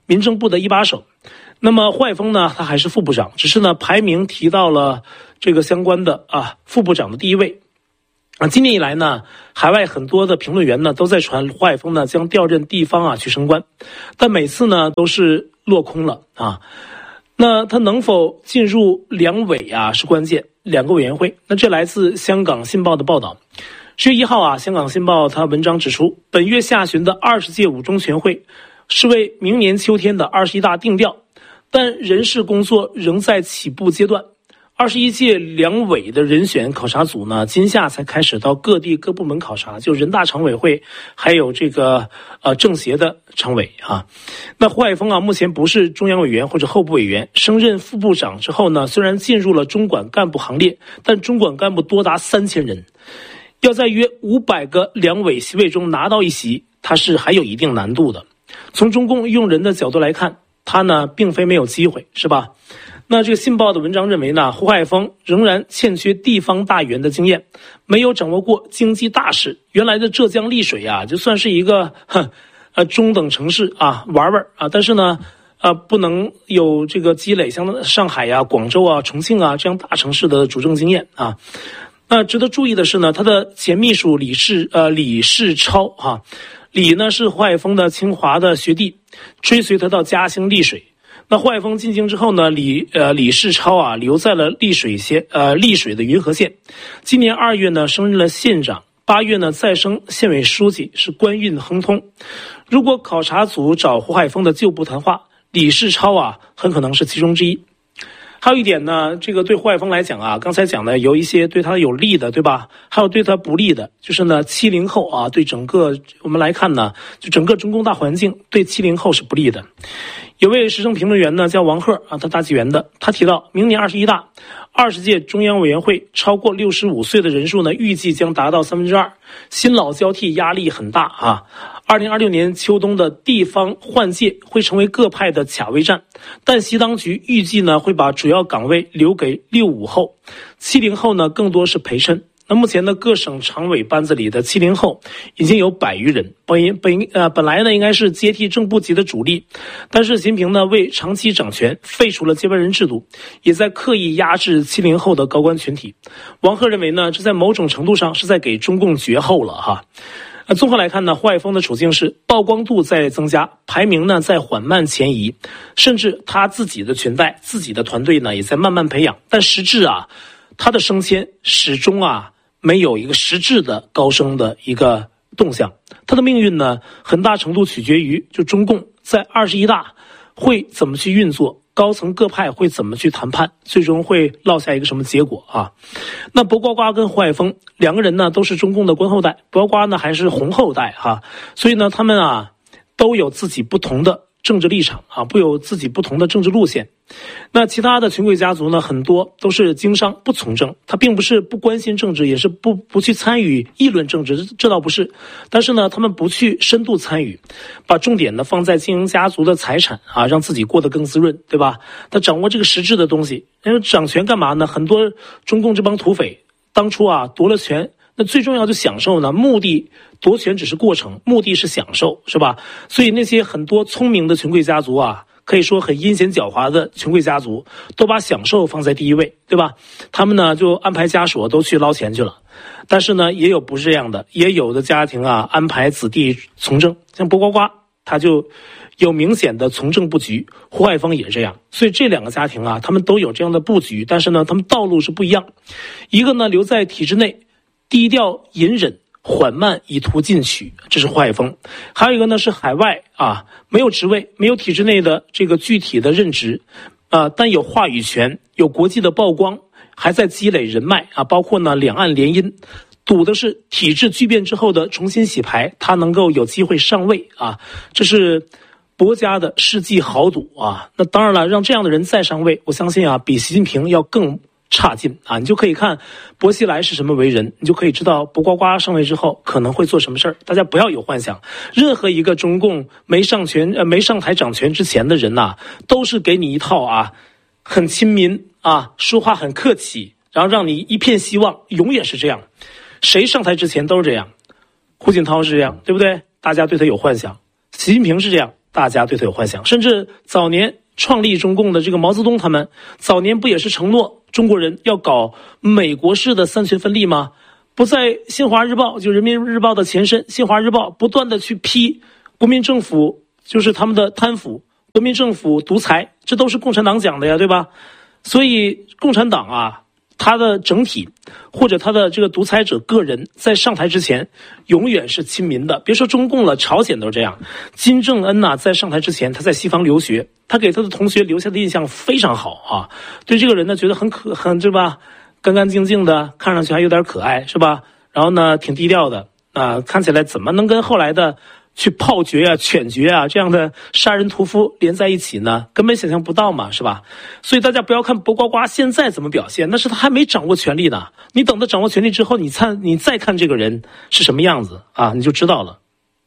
民政部的一把手。那么胡海峰呢，他还是副部长，只是呢排名提到了这个相关的啊副部长的第一位。啊，今年以来呢，海外很多的评论员呢都在传胡海峰呢将调任地方啊去升官，但每次呢都是落空了啊。那他能否进入两委啊是关键，两个委员会。那这来自香港信报的报道。十月一号啊，香港信报他文章指出，本月下旬的二十届五中全会是为明年秋天的二十一大定调，但人事工作仍在起步阶段。二十一届两委的人选考察组呢，今夏才开始到各地各部门考察，就人大常委会还有这个呃政协的常委啊。那胡海峰啊，目前不是中央委员或者候补委员，升任副部长之后呢，虽然进入了中管干部行列，但中管干部多达三千人，要在约五百个两委席位中拿到一席，他是还有一定难度的。从中共用人的角度来看，他呢并非没有机会，是吧？那这个信报的文章认为呢，胡海峰仍然欠缺地方大员的经验，没有掌握过经济大事。原来的浙江丽水啊，就算是一个哼呃中等城市啊，玩玩啊，但是呢，呃不能有这个积累像上海呀、广州啊、重庆啊这样大城市的主政经验啊。那值得注意的是呢，他的前秘书李世呃李世超哈、啊，李呢是胡海峰的清华的学弟，追随他到嘉兴丽水。那胡海峰进京之后呢，李呃李世超啊留在了丽水县呃丽水的云和县。今年二月呢升任了县长，八月呢再升县委书记，是官运亨通。如果考察组找胡海峰的旧部谈话，李世超啊很可能是其中之一。还有一点呢，这个对胡海峰来讲啊，刚才讲的有一些对他有利的，对吧？还有对他不利的，就是呢，七零后啊，对整个我们来看呢，就整个中共大环境对七零后是不利的。有位时政评论员呢叫王鹤啊，他大纪元的，他提到，明年二十一大，二十届中央委员会超过六十五岁的人数呢，预计将达到三分之二，新老交替压力很大啊。二零二六年秋冬的地方换届会成为各派的卡位战，但习当局预计呢会把主要岗位留给六五后，七零后呢更多是陪衬。那目前呢，各省常委班子里的七零后已经有百余人，本本呃本来呢应该是接替正部级的主力，但是习近平呢为长期掌权，废除了接班人制度，也在刻意压制七零后的高官群体。王鹤认为呢，这在某种程度上是在给中共绝后了哈。呃，综合来看呢，胡海峰的处境是曝光度在增加，排名呢在缓慢前移，甚至他自己的裙带、自己的团队呢也在慢慢培养，但实质啊，他的升迁始终啊没有一个实质的高升的一个动向。他的命运呢，很大程度取决于就中共在二十一大会怎么去运作，高层各派会怎么去谈判，最终会落下一个什么结果啊？那薄瓜瓜跟胡海峰两个人呢，都是中共的官后代，薄瓜瓜呢还是红后代哈、啊，所以呢，他们啊都有自己不同的政治立场啊，不有自己不同的政治路线。那其他的权贵家族呢，很多都是经商不从政，他并不是不关心政治，也是不不去参与议论政治，这倒不是。但是呢，他们不去深度参与，把重点呢放在经营家族的财产啊，让自己过得更滋润，对吧？他掌握这个实质的东西，因为掌权干嘛呢？很多中共这帮土匪当初啊夺了权，那最重要就享受呢，目的夺权只是过程，目的是享受，是吧？所以那些很多聪明的权贵家族啊，可以说很阴险狡猾的权贵家族，都把享受放在第一位，对吧？他们呢就安排家属都去捞钱去了。但是呢，也有不是这样的，也有的家庭啊安排子弟从政，像薄瓜瓜他就有明显的从政布局，胡海峰也这样。所以这两个家庭啊，他们都有这样的布局，但是呢，他们道路是不一样。一个呢留在体制内，低调隐忍，缓慢以图进取，这是胡海峰。还有一个呢是海外啊，没有职位，没有体制内的这个具体的任职啊，但有话语权，有国际的曝光，还在积累人脉啊，包括呢两岸联姻，赌的是体制巨变之后的重新洗牌，他能够有机会上位啊，这是薄家的世纪豪赌啊。那当然了，让这样的人再上位，我相信啊比习近平要更差劲啊！你就可以看薄熙来是什么为人，你就可以知道薄瓜瓜上位之后可能会做什么事儿。大家不要有幻想，任何一个中共没上权呃没上台掌权之前的人呐、啊，都是给你一套啊很亲民啊，说话很客气，然后让你一片希望，永远是这样。谁上台之前都是这样，胡锦涛是这样，对不对？大家对他有幻想。习近平是这样， 大家对他有幻想。甚至早年创立中共的这个毛泽东他们，早年不也是承诺中国人要搞美国式的三权分立吗？不在新华日报，就人民日报的前身新华日报，不断的去批国民政府，就是他们的贪腐，国民政府独裁，这都是共产党讲的呀，对吧？所以共产党啊，他的整体或者他的这个独裁者个人在上台之前永远是亲民的，别说中共了，朝鲜都这样。金正恩呐、啊，在上台之前他在西方留学，他给他的同学留下的印象非常好啊，对这个人呢觉得很可很对吧，干干净净的，看上去还有点可爱是吧，然后呢挺低调的啊，看起来怎么能跟后来的去炮决啊、犬决啊这样的杀人屠夫连在一起呢？根本想象不到嘛，是吧？所以大家不要看薄瓜瓜现在怎么表现，那是他还没掌握权力呢。你等他掌握权力之后，你看你再看这个人是什么样子啊，你就知道了。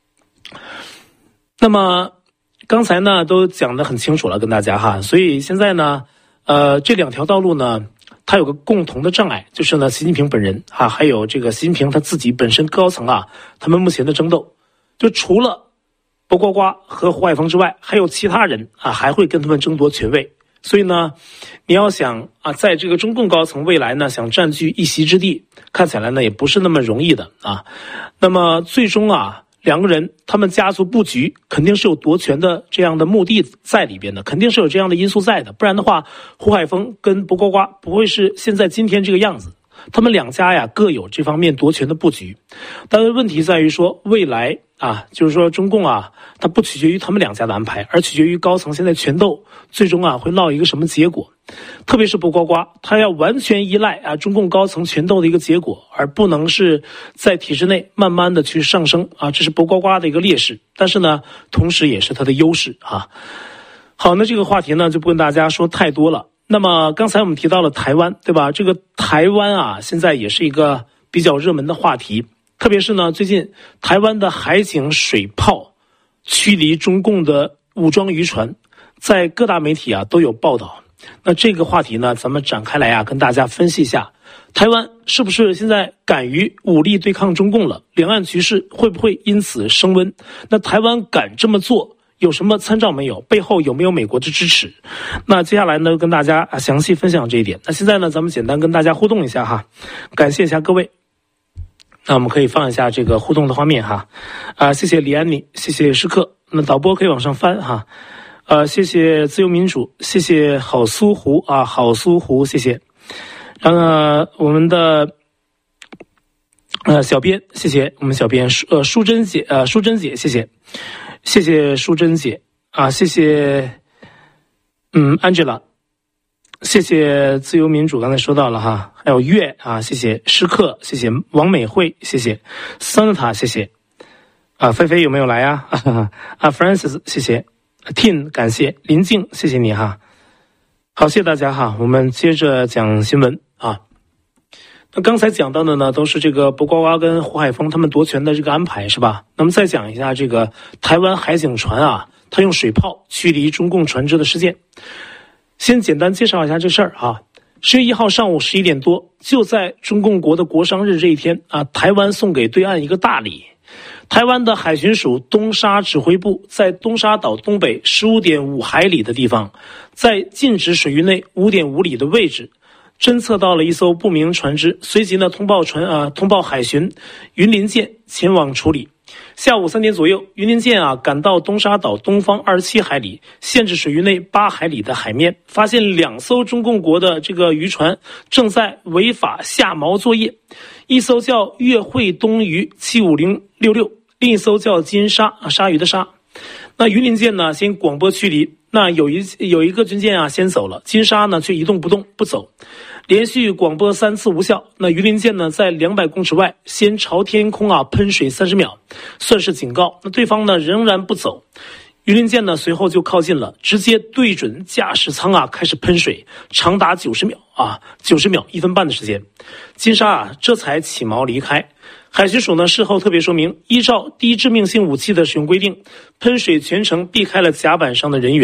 那么刚才呢都讲得很清楚了，跟大家哈。所以现在呢，呃，这两条道路呢，它有个共同的障碍，就是呢，习近平本人啊，还有这个习近平他自己本身高层啊，他们目前的争斗。就除了薄瓜瓜和胡海峰之外，还有其他人啊，还会跟他们争夺权位。所以呢，你要想啊，在这个中共高层未来呢，想占据一席之地，看起来呢也不是那么容易的啊。那么最终啊，两个人他们家族布局肯定是有夺权的这样的目的在里边的，肯定是有这样的因素在的，不然的话，胡海峰跟薄瓜瓜不会是现在今天这个样子。他们两家呀各有这方面夺权的布局，但是问题在于说未来啊，就是说中共啊，它不取决于他们两家的安排，而取决于高层现在权斗最终啊会落一个什么结果。特别是薄瓜瓜，他要完全依赖啊中共高层权斗的一个结果，而不能是在体制内慢慢的去上升啊，这是薄瓜瓜的一个劣势，但是呢，同时也是他的优势啊。好，那这个话题呢就不跟大家说太多了。那么刚才我们提到了台湾，对吧？这个台湾啊，现在也是一个比较热门的话题，特别是呢，最近台湾的海警水炮驱离中共的武装渔船，在各大媒体啊都有报道。那这个话题呢，咱们展开来啊，跟大家分析一下，台湾是不是现在敢于武力对抗中共了？两岸局势会不会因此升温？那台湾敢这么做，有什么参照没有？背后有没有美国的支持？那接下来呢，跟大家啊详细分享这一点。那现在呢，咱们简单跟大家互动一下哈，感谢一下各位。那我们可以放一下这个互动的画面哈，啊，谢谢李安妮，谢谢时刻。那导播可以往上翻哈，呃，谢谢自由民主，谢谢好苏湖啊，好苏湖，谢谢。然后呢，我们的呃小编，谢谢我们小编呃淑珍姐，呃淑珍姐，谢谢。谢谢淑珍姐啊，谢谢，嗯 ，Angela， 谢谢自由民主，刚才说到了哈，还有月啊，谢谢时刻，谢谢王美惠，谢谢桑塔，谢谢啊，菲菲有没有来呀？啊, 啊 ，Francis， 谢谢 ，Tin， 感谢林静，谢谢你哈，好，谢谢大家哈，我们接着讲新闻啊。那刚才讲到的呢，都是这个薄瓜瓜跟胡海峰他们夺权的这个安排，是吧？那么再讲一下这个台湾海警船啊，他用水炮驱离中共船只的事件。先简单介绍一下这事儿啊。十月一号上午十一点多，就在中共国的国殇日这一天啊，台湾送给对岸一个大礼。台湾的海巡署东沙指挥部在东沙岛东北十五点五海里的地方，在禁止水域内五点五里的位置，侦测到了一艘不明船只，随即呢通报船啊通报海巡云林舰前往处理。下午三点左右，云林舰啊赶到东沙岛东方二十七海里，限制水域内八海里的海面，发现两艘中共国的这个渔船正在违法下锚作业，一艘叫粤汇东鱼七五零六六，另一艘叫金鲨啊鲨鱼的鲨。那云林舰呢先广播驱离，那有一有一个军舰啊先走了，金鲨呢却一动不动不走，连续广播三次无效。那云林舰呢在两百公尺外先朝天空啊喷水三十秒，算是警告。那对方呢仍然不走，云林舰呢随后就靠近了，直接对准驾驶舱啊开始喷水，长达九十秒啊九十秒一分半的时间，金鲨啊这才起锚离开。海巡署呢事后特别说明，依照低致命性武器的使用规定，喷水全程避开了甲板上的人员。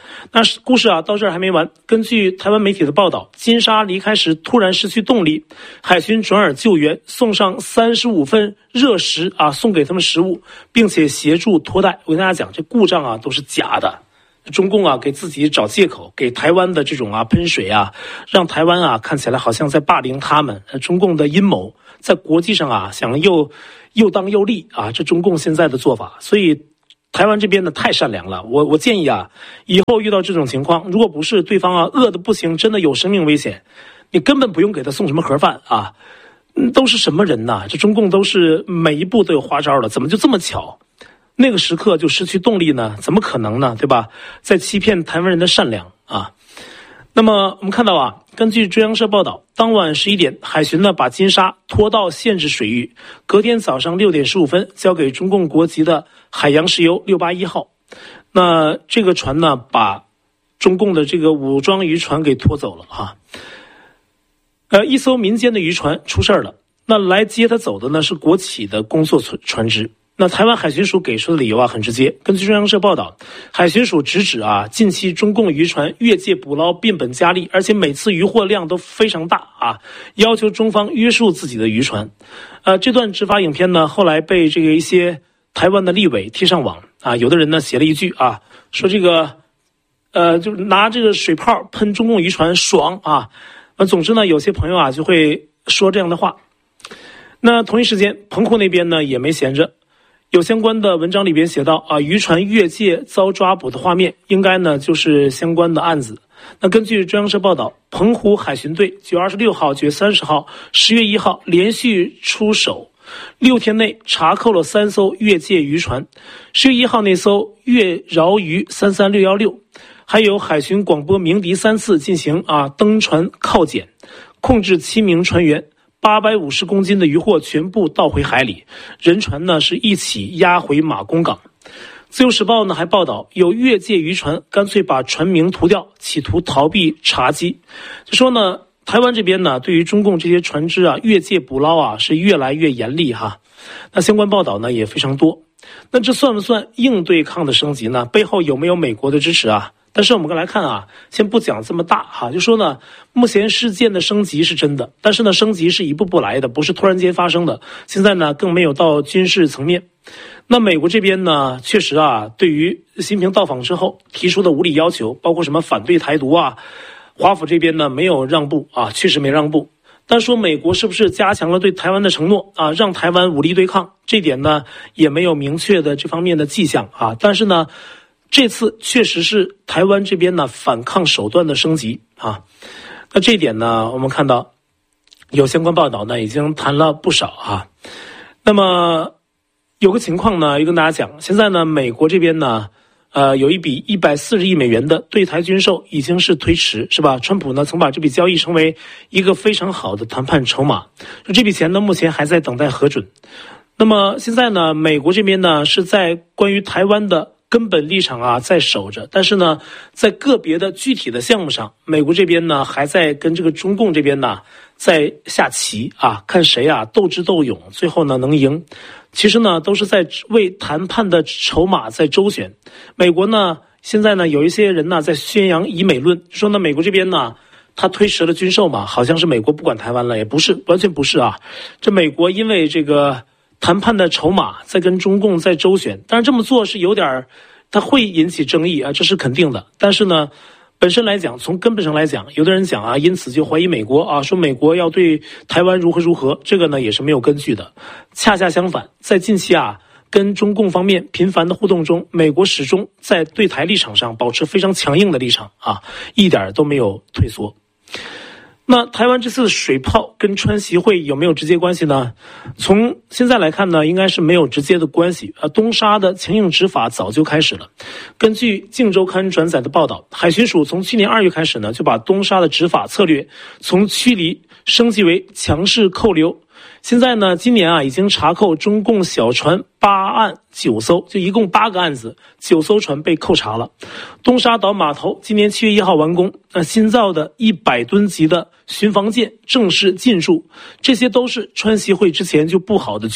那故事啊到这儿还没完。根据台湾媒体的报道，金沙离开时突然失去动力，海巡转而救援，送上三十五份热食啊，送给他们食物，并且协助脱带。我跟大家讲，这故障啊都是假的。中共啊给自己找借口，给台湾的这种啊喷水啊，让台湾啊看起来好像在霸凌他们。中共的阴谋在国际上啊想又又当又立啊，这中共现在的做法。所以台湾这边呢太善良了，我我建议啊，以后遇到这种情况，如果不是对方啊饿得不行，真的有生命危险，你根本不用给他送什么盒饭啊。嗯，都是什么人呐？这中共都是每一步都有花招的，怎么就这么巧？那个时刻就失去动力呢？怎么可能呢？对吧？在欺骗台湾人的善良啊！那么我们看到啊，根据中央社报道，当晚十一点，海巡呢把金沙拖到限制水域，隔天早上六点十五分交给中共国籍的海洋石油六八一号。那这个船呢，把中共的这个武装渔船给拖走了哈。呃，一艘民间的渔船出事了，那来接他走的呢是国企的工作船只。那台湾海巡署给出的理由啊很直接，根据中央社报道，海巡署直指啊，近期中共渔船越界捕捞变本加厉，而且每次渔获量都非常大啊，要求中方约束自己的渔船。呃，这段执法影片呢，后来被这个一些台湾的立委贴上网啊，有的人呢写了一句啊，说这个，呃，就是拿这个水炮喷中共渔船爽啊。那总之呢，有些朋友啊就会说这样的话。那同一时间，澎湖那边呢也没闲着。有相关的文章里边写到啊，渔船越界遭抓捕的画面，应该呢就是相关的案子。那根据中央社报道，澎湖海巡队九月二十六号、九月三十号、十月一号连续出手，六天内查扣了三艘越界渔船。十月一号那艘越饶渔三三六一六，还有海巡广播鸣笛三次进行啊登船靠检，控制七名船员。八百五十公斤的渔获全部倒回海里，人船呢是一起押回马公港。自由时报呢还报道，有越界渔船干脆把船名涂掉，企图逃避查缉。就说呢，台湾这边呢对于中共这些船只啊越界捕捞啊是越来越严厉哈。那相关报道呢也非常多。那这算不算硬对抗的升级呢？背后有没有美国的支持啊？但是我们来看啊，先不讲这么大哈，就说呢，目前事件的升级是真的，但是呢，升级是一步步来的，不是突然间发生的。现在呢，更没有到军事层面。那美国这边呢，确实啊，对于习近平到访之后提出的无理要求，包括什么反对台独啊，华府这边呢没有让步啊，确实没让步。但说美国是不是加强了对台湾的承诺啊，让台湾武力对抗，这点呢也没有明确的这方面的迹象啊。但是呢，这次确实是台湾这边呢反抗手段的升级啊。那这一点呢，我们看到有相关报道呢已经谈了不少啊。那么有个情况呢，也跟大家讲，现在呢美国这边呢呃，有一笔一百四十亿美元的对台军售已经是推迟，是吧？川普呢曾把这笔交易成为一个非常好的谈判筹码，这笔钱呢目前还在等待核准。那么现在呢，美国这边呢是在关于台湾的根本立场啊在守着，但是呢，在个别的具体的项目上，美国这边呢还在跟这个中共这边呢在下棋啊，看谁啊斗智斗勇，最后呢能赢。其实呢，都是在为谈判的筹码在周旋。美国呢，现在呢有一些人呢在宣扬以美论，说呢美国这边呢，他推迟了军售嘛，好像是美国不管台湾了，也不是，完全不是啊。这美国因为这个谈判的筹码在跟中共在周旋，当然这么做是有点，它会引起争议啊，这是肯定的。但是呢，本身来讲，从根本上来讲，有的人讲啊，因此就怀疑美国啊，说美国要对台湾如何如何，这个呢也是没有根据的。恰恰相反，在近期啊，跟中共方面频繁的互动中，美国始终在对台立场上保持非常强硬的立场啊，一点都没有退缩。那台湾这次水炮跟川习会有没有直接关系呢？从现在来看呢，应该是没有直接的关系。呃，东沙的强硬执法早就开始了。根据《镜周刊》转载的报道，海巡署从去年二月开始呢，就把东沙的执法策略从驱离升级为强势扣留。现在呢，今年啊已经查扣中共小船八案九艘，就一共八个案子，九艘船被扣查了。东沙岛码头今年七月一号完工，那新造的一百吨级的巡防舰正式进驻，这些都是川习会之前就布好的局。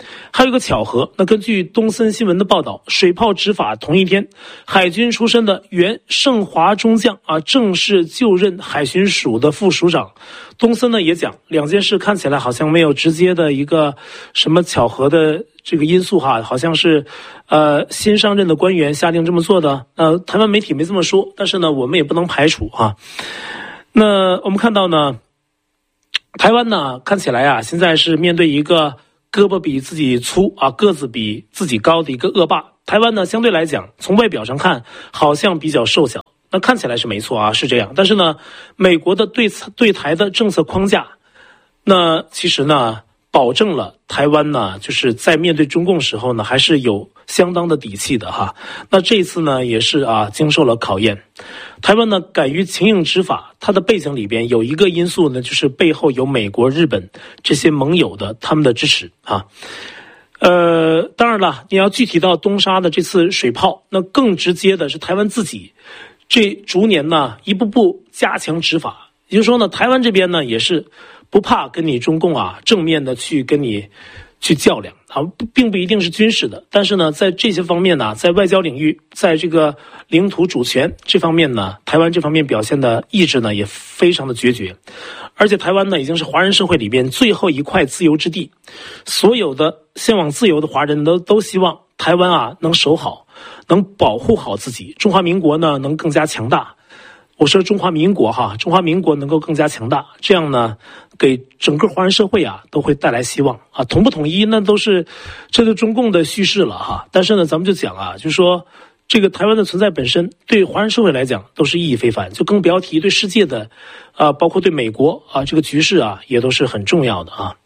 还有一个巧合，那根据东森新闻的报道，水炮执法同一天，海军出身的原盛华中将啊正式就任海巡署的副署长。东森呢也讲，两件事看起来好像没有直接的一个什么巧合的这个因素哈，好像是呃新上任的官员下令这么做的。呃，台湾媒体没这么说，但是呢，我们也不能排除哈。那我们看到呢，台湾呢看起来啊，现在是面对一个胳膊比自己粗啊，个子比自己高的一个恶霸。台湾呢，相对来讲，从外表上看，好像比较瘦小，那看起来是没错啊，是这样。但是呢，美国的对对台的政策框架，那其实呢，保证了台湾呢，就是在面对中共时候呢，还是有相当的底气的哈。那这一次呢，也是啊，经受了考验。台湾呢，敢于强硬执法，它的背景里边有一个因素呢，就是背后有美国、日本这些盟友的他们的支持啊。呃，当然了，你要具体到东沙的这次水炮，那更直接的是台湾自己，这逐年呢一步步加强执法。也就是说呢，台湾这边呢也是不怕跟你中共啊正面的去跟你去较量啊，并不一定是军事的，但是呢，在这些方面呢，在外交领域，在这个领土主权这方面呢，台湾这方面表现的意志呢也非常的决绝，而且台湾呢已经是华人社会里边最后一块自由之地，所有的向往自由的华人都都希望台湾啊能守好，能保护好自己，中华民国呢能更加强大。我说中华民国哈，中华民国能够更加强大，这样呢，给整个华人社会啊都会带来希望啊。统不统一那都是，这就中共的叙事了哈。但是呢，咱们就讲啊，就是说这个台湾的存在本身对华人社会来讲都是意义非凡，就更不要提对世界的，啊，包括对美国啊这个局势啊也都是很重要的啊。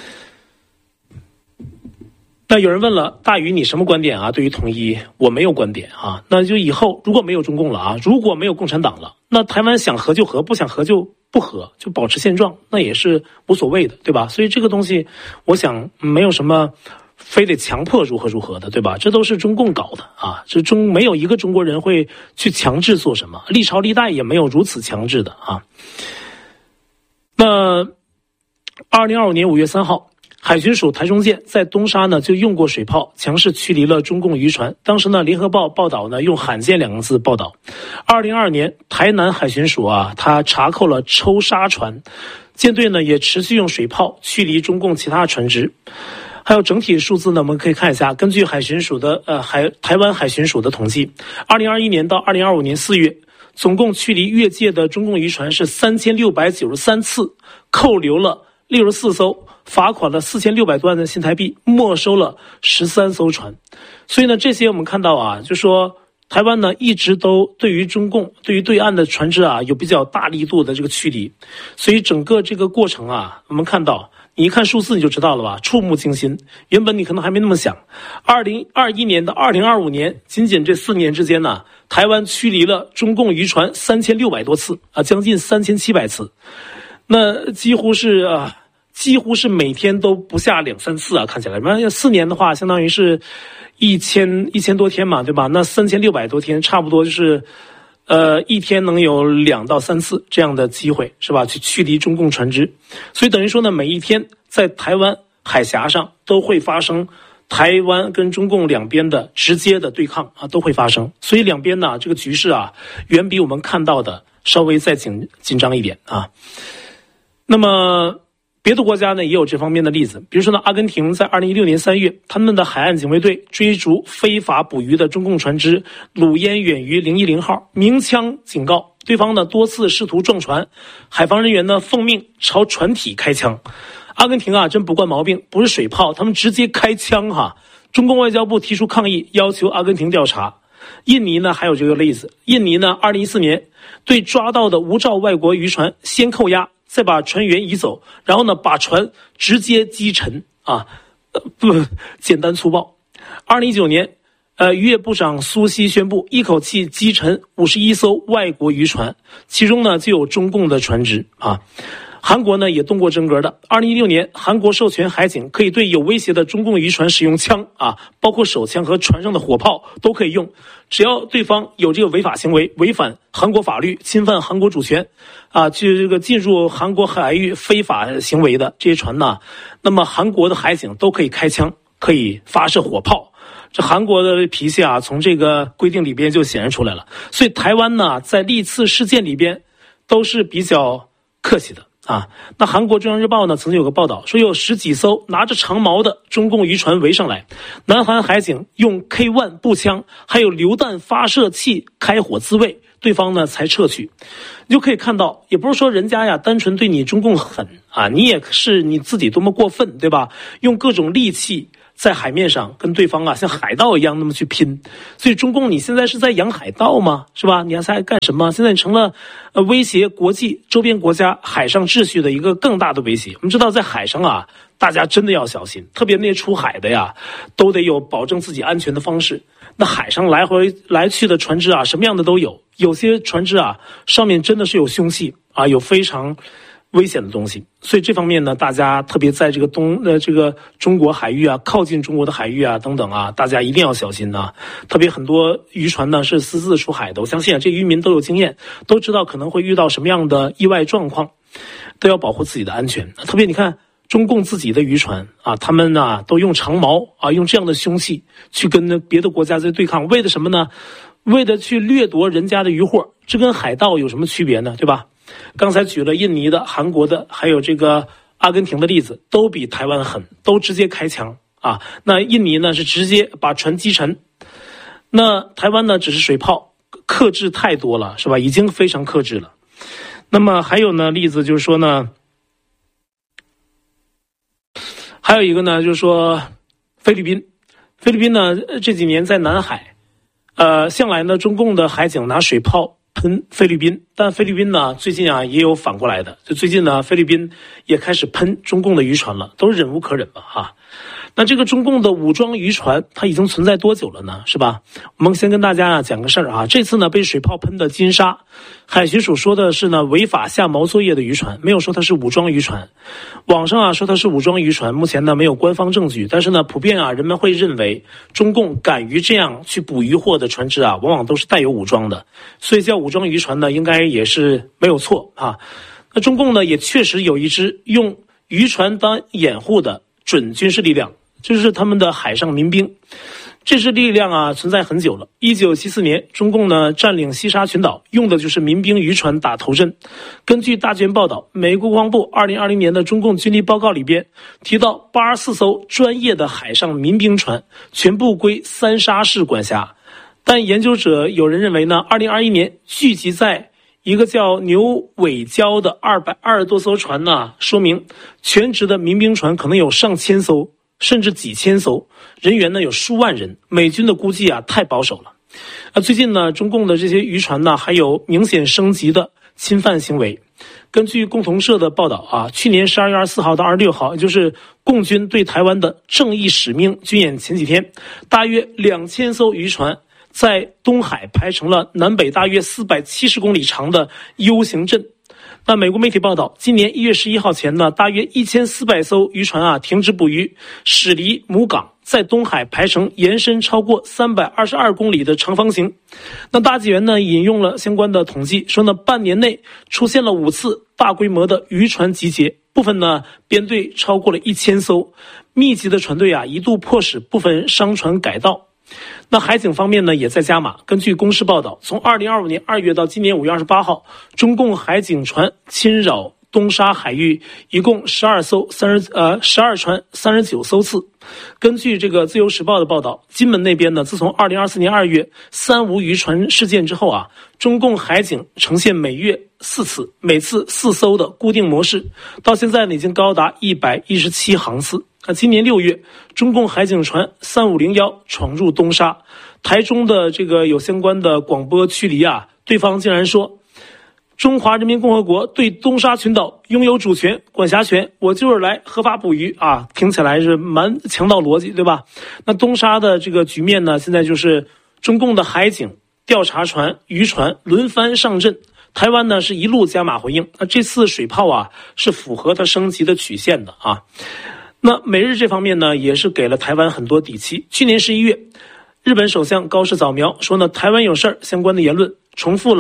那有人问了，大宇你什么观点啊？对于统一，我没有观点啊。那就以后如果没有中共了啊，如果没有共产党了，那台湾想和就和，不想和就不和，就保持现状，那也是无所谓的，对吧？所以这个东西，我想没有什么非得强迫如何如何的，对吧？这都是中共搞的啊，这中没有一个中国人会去强制做什么，历朝历代也没有如此强制的啊。那二零二五年五月三号。海巡署台中舰在东沙呢就用过水炮，强势驱离了中共渔船。当时呢，联合报报道呢用罕见两个字报道。二零二二年，台南海巡署啊，他查扣了抽沙船，舰队呢也持续用水炮驱离中共其他船只。还有整体数字呢，我们可以看一下，根据海巡署的呃海台湾海巡署的统计，二零二一年到二零二五年四月，总共驱离越界的中共渔船是三千六百九十三次，扣留了六十四艘。罚款了四千六百多万的新台币，没收了十三艘船。所以呢，这些我们看到啊，就说台湾呢一直都对于中共、对于对岸的船只啊有比较大力度的这个驱离。所以整个这个过程啊，我们看到，你一看数字你就知道了吧，触目惊心。原本你可能还没那么想，二零二一年到二零二五年，仅仅这四年之间呢，台湾驱离了中共渔船三千六百多次啊，将近三千七百次，那几乎是啊。几乎是每天都不下两三次啊，看起来，那四年的话，相当于是一千一千多天嘛，对吧？那三千六百多天，差不多就是，呃，一天能有两到三次这样的机会，是吧？去驱离中共船只，所以等于说呢，每一天在台湾海峡上都会发生台湾跟中共两边的直接的对抗啊，都会发生。所以两边呢，这个局势啊，远比我们看到的稍微再紧紧张一点啊。那么。别的国家呢也有这方面的例子，比如说呢，阿根廷在二零一六年三月，他们的海岸警卫队追逐非法捕鱼的中共船只鲁烟远鱼零一零号，鸣枪警告对方呢，多次试图撞船，海防人员呢奉命朝船体开枪。阿根廷啊真不惯毛病，不是水炮，他们直接开枪哈。中共外交部提出抗议，要求阿根廷调查。印尼呢还有这个例子，印尼呢二零一四年对抓到的无照外国渔船先扣押。再把船员移走，然后呢，把船直接击沉啊，呃，不，简单粗暴。二零一九年，呃，渔业部长苏希宣布，一口气击沉五十一艘外国渔船，其中呢就有中共的船只啊。韩国呢也动过真格的。二零一六年，韩国授权海警可以对有威胁的中共渔船使用枪啊，包括手枪和船上的火炮都可以用，只要对方有这个违法行为，违反韩国法律，侵犯韩国主权，啊，去这个进入韩国海域非法行为的这些船呢，那么韩国的海警都可以开枪可以发射火炮。这韩国的脾气啊，从这个规定里边就显示出来了。所以台湾呢，在历次事件里边都是比较客气的啊。那韩国中央日报呢，曾经有个报道说，有十几艘拿着长矛的中共渔船围上来，南韩海警用 K 一 步枪还有榴弹发射器开火自卫，对方呢才撤去。你就可以看到，也不是说人家呀单纯对你中共狠啊，你也是你自己多么过分，对吧？用各种利器在海面上跟对方啊像海盗一样那么去拼。所以中共你现在是在养海盗吗？是吧？你还在干什么？现在你成了呃威胁国际周边国家海上秩序的一个更大的威胁。我们知道在海上啊，大家真的要小心，特别那些出海的呀，都得有保证自己安全的方式。那海上来回来去的船只啊，什么样的都有，有些船只啊上面真的是有凶器啊，有非常危险的东西。所以这方面呢，大家特别在这个东呃这个中国海域啊，靠近中国的海域啊等等啊，大家一定要小心呐。特别很多渔船呢是私自出海的，我相信啊，这渔民都有经验，都知道可能会遇到什么样的意外状况，都要保护自己的安全。特别你看中共自己的渔船啊，他们呢都用长矛啊，用这样的凶器去跟别的国家在对抗，为的什么呢？为的去掠夺人家的渔获，这跟海盗有什么区别呢？对吧？刚才举了印尼的、韩国的，还有这个阿根廷的例子，都比台湾狠，都直接开枪啊。那印尼呢是直接把船击沉，那台湾呢只是水炮，克制太多了，是吧？已经非常克制了。那么还有呢例子就是说呢，还有一个呢就是说菲律宾，菲律宾呢这几年在南海，呃，向来呢中共的海警拿水炮喷菲律宾，但菲律宾呢最近啊也有反过来的，就最近呢菲律宾也开始喷中共的渔船了，都忍无可忍吧哈。那这个中共的武装渔船它已经存在多久了呢？是吧？我们先跟大家啊讲个事儿啊，这次呢被水炮喷的金沙海巡署说的是呢违法下锚作业的渔船，没有说它是武装渔船。网上啊说它是武装渔船，目前呢没有官方证据，但是呢普遍啊人们会认为中共敢于这样去捕鱼获的船只啊，往往都是带有武装的，所以叫武装渔船呢应该也是没有错啊。那中共呢也确实有一支用渔船当掩护的准军事力量，就是他们的海上民兵。这支力量啊存在很久了，一九七四年中共呢占领西沙群岛，用的就是民兵渔船打头阵。根据大纪元报道，美国国防部二零二零年的中共军力报告里边提到，八十四艘专业的海上民兵船全部归三沙市管辖。但研究者有人认为呢，二零二一年聚集在一个叫牛尾礁的二百二十多艘船呢，说明全职的民兵船可能有上千艘，甚至几千艘，人员呢有数万人。美军的估计啊太保守了。啊，最近呢，中共的这些渔船呢还有明显升级的侵犯行为。根据共同社的报道啊，去年十二月二十四号到二十六号，也就是共军对台湾的正义使命军演前几天，大约两千艘渔船在东海排成了南北大约四百七十公里长的 U 型阵。那美国媒体报道，今年一月十一号前呢，大约一千四百艘渔船啊停止捕鱼，驶离母港，在东海排成延伸超过三百二十二公里的长方形。那大纪元呢引用了相关的统计，说呢半年内出现了五次大规模的渔船集结，部分呢编队超过了一千艘，密集的船队啊一度迫使部分商船改道。那海警方面呢也在加码。根据公示报道，从二零二五年二月到今年五月二十八号，中共海警船侵扰东沙海域一共十二艘三十呃十二船三十九艘次。根据这个自由时报的报道，金门那边呢，自从二零二四年二月三无渔船事件之后啊，中共海警呈现每月四次，每次四艘的固定模式，到现在呢已经高达一百一十七航次。那今年六月，中共海警船三五零一闯入东沙，台中的这个有相关的广播驱离啊，对方竟然说中华人民共和国对东沙群岛拥有主权、管辖权，我就是来合法捕鱼啊，听起来是蛮强盗逻辑，对吧？那东沙的这个局面呢，现在就是中共的海警、调查船、渔船轮番上阵，台湾呢是一路加码回应。那这次水炮啊，是符合它升级的曲线的啊。那美日这方面呢，也是给了台湾很多底气。去年十一月，日本首相高市早苗说呢，台湾有事儿相关的言论，重复了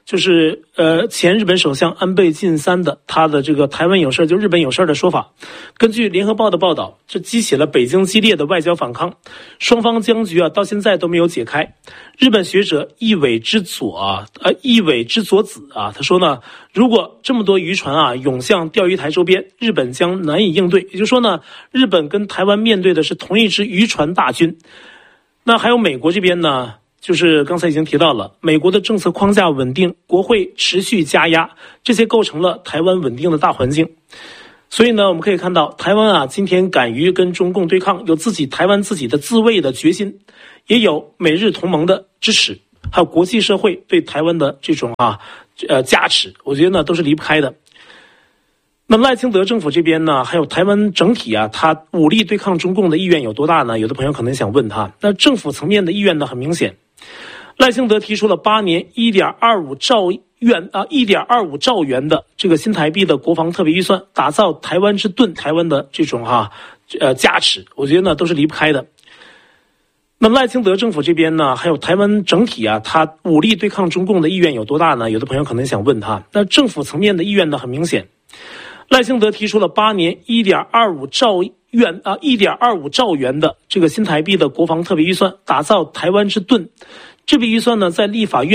就是呃前日本首相安倍晋三的他的这个台湾有事就日本有事的说法。根据联合报的报道，这激起了北京激烈的外交反抗，双方僵局啊到现在都没有解开。日本学者义尾之佐啊呃义尾之佐子啊他说呢，如果这么多渔船啊涌向钓鱼台周边，日本将难以应对。也就是说呢，日本跟台湾面对的是同一支渔船大军。那还有美国这边呢，就是刚才已经提到了，美国的政策框架稳定，国会持续加压，这些构成了台湾稳定的大环境。所以呢，我们可以看到台湾啊，今天敢于跟中共对抗，有自己台湾自己的自卫的决心，也有美日同盟的支持，还有国际社会对台湾的这种啊呃加持，我觉得呢都是离不开的。那赖清德政府这边呢，还有台湾整体啊，他武力对抗中共的意愿有多大呢？有的朋友可能想问他，那政府层面的意愿呢，很明显。赖清德提出了八年 一点二五兆元啊 一点二五兆元的这个新台币的国防特别预算，打造台湾之盾，台湾的这种啊呃加持，我觉得呢都是离不开的。那赖清德政府这边呢，还有台湾整体啊，他武力对抗中共的意愿有多大呢？有的朋友可能想问他，那政府层面的意愿呢，很明显。赖清德提出了八年 一点二五兆元啊 一点二五兆元的这个新台币的国防特别预算，打造台湾之盾。这笔预算呢，在立法院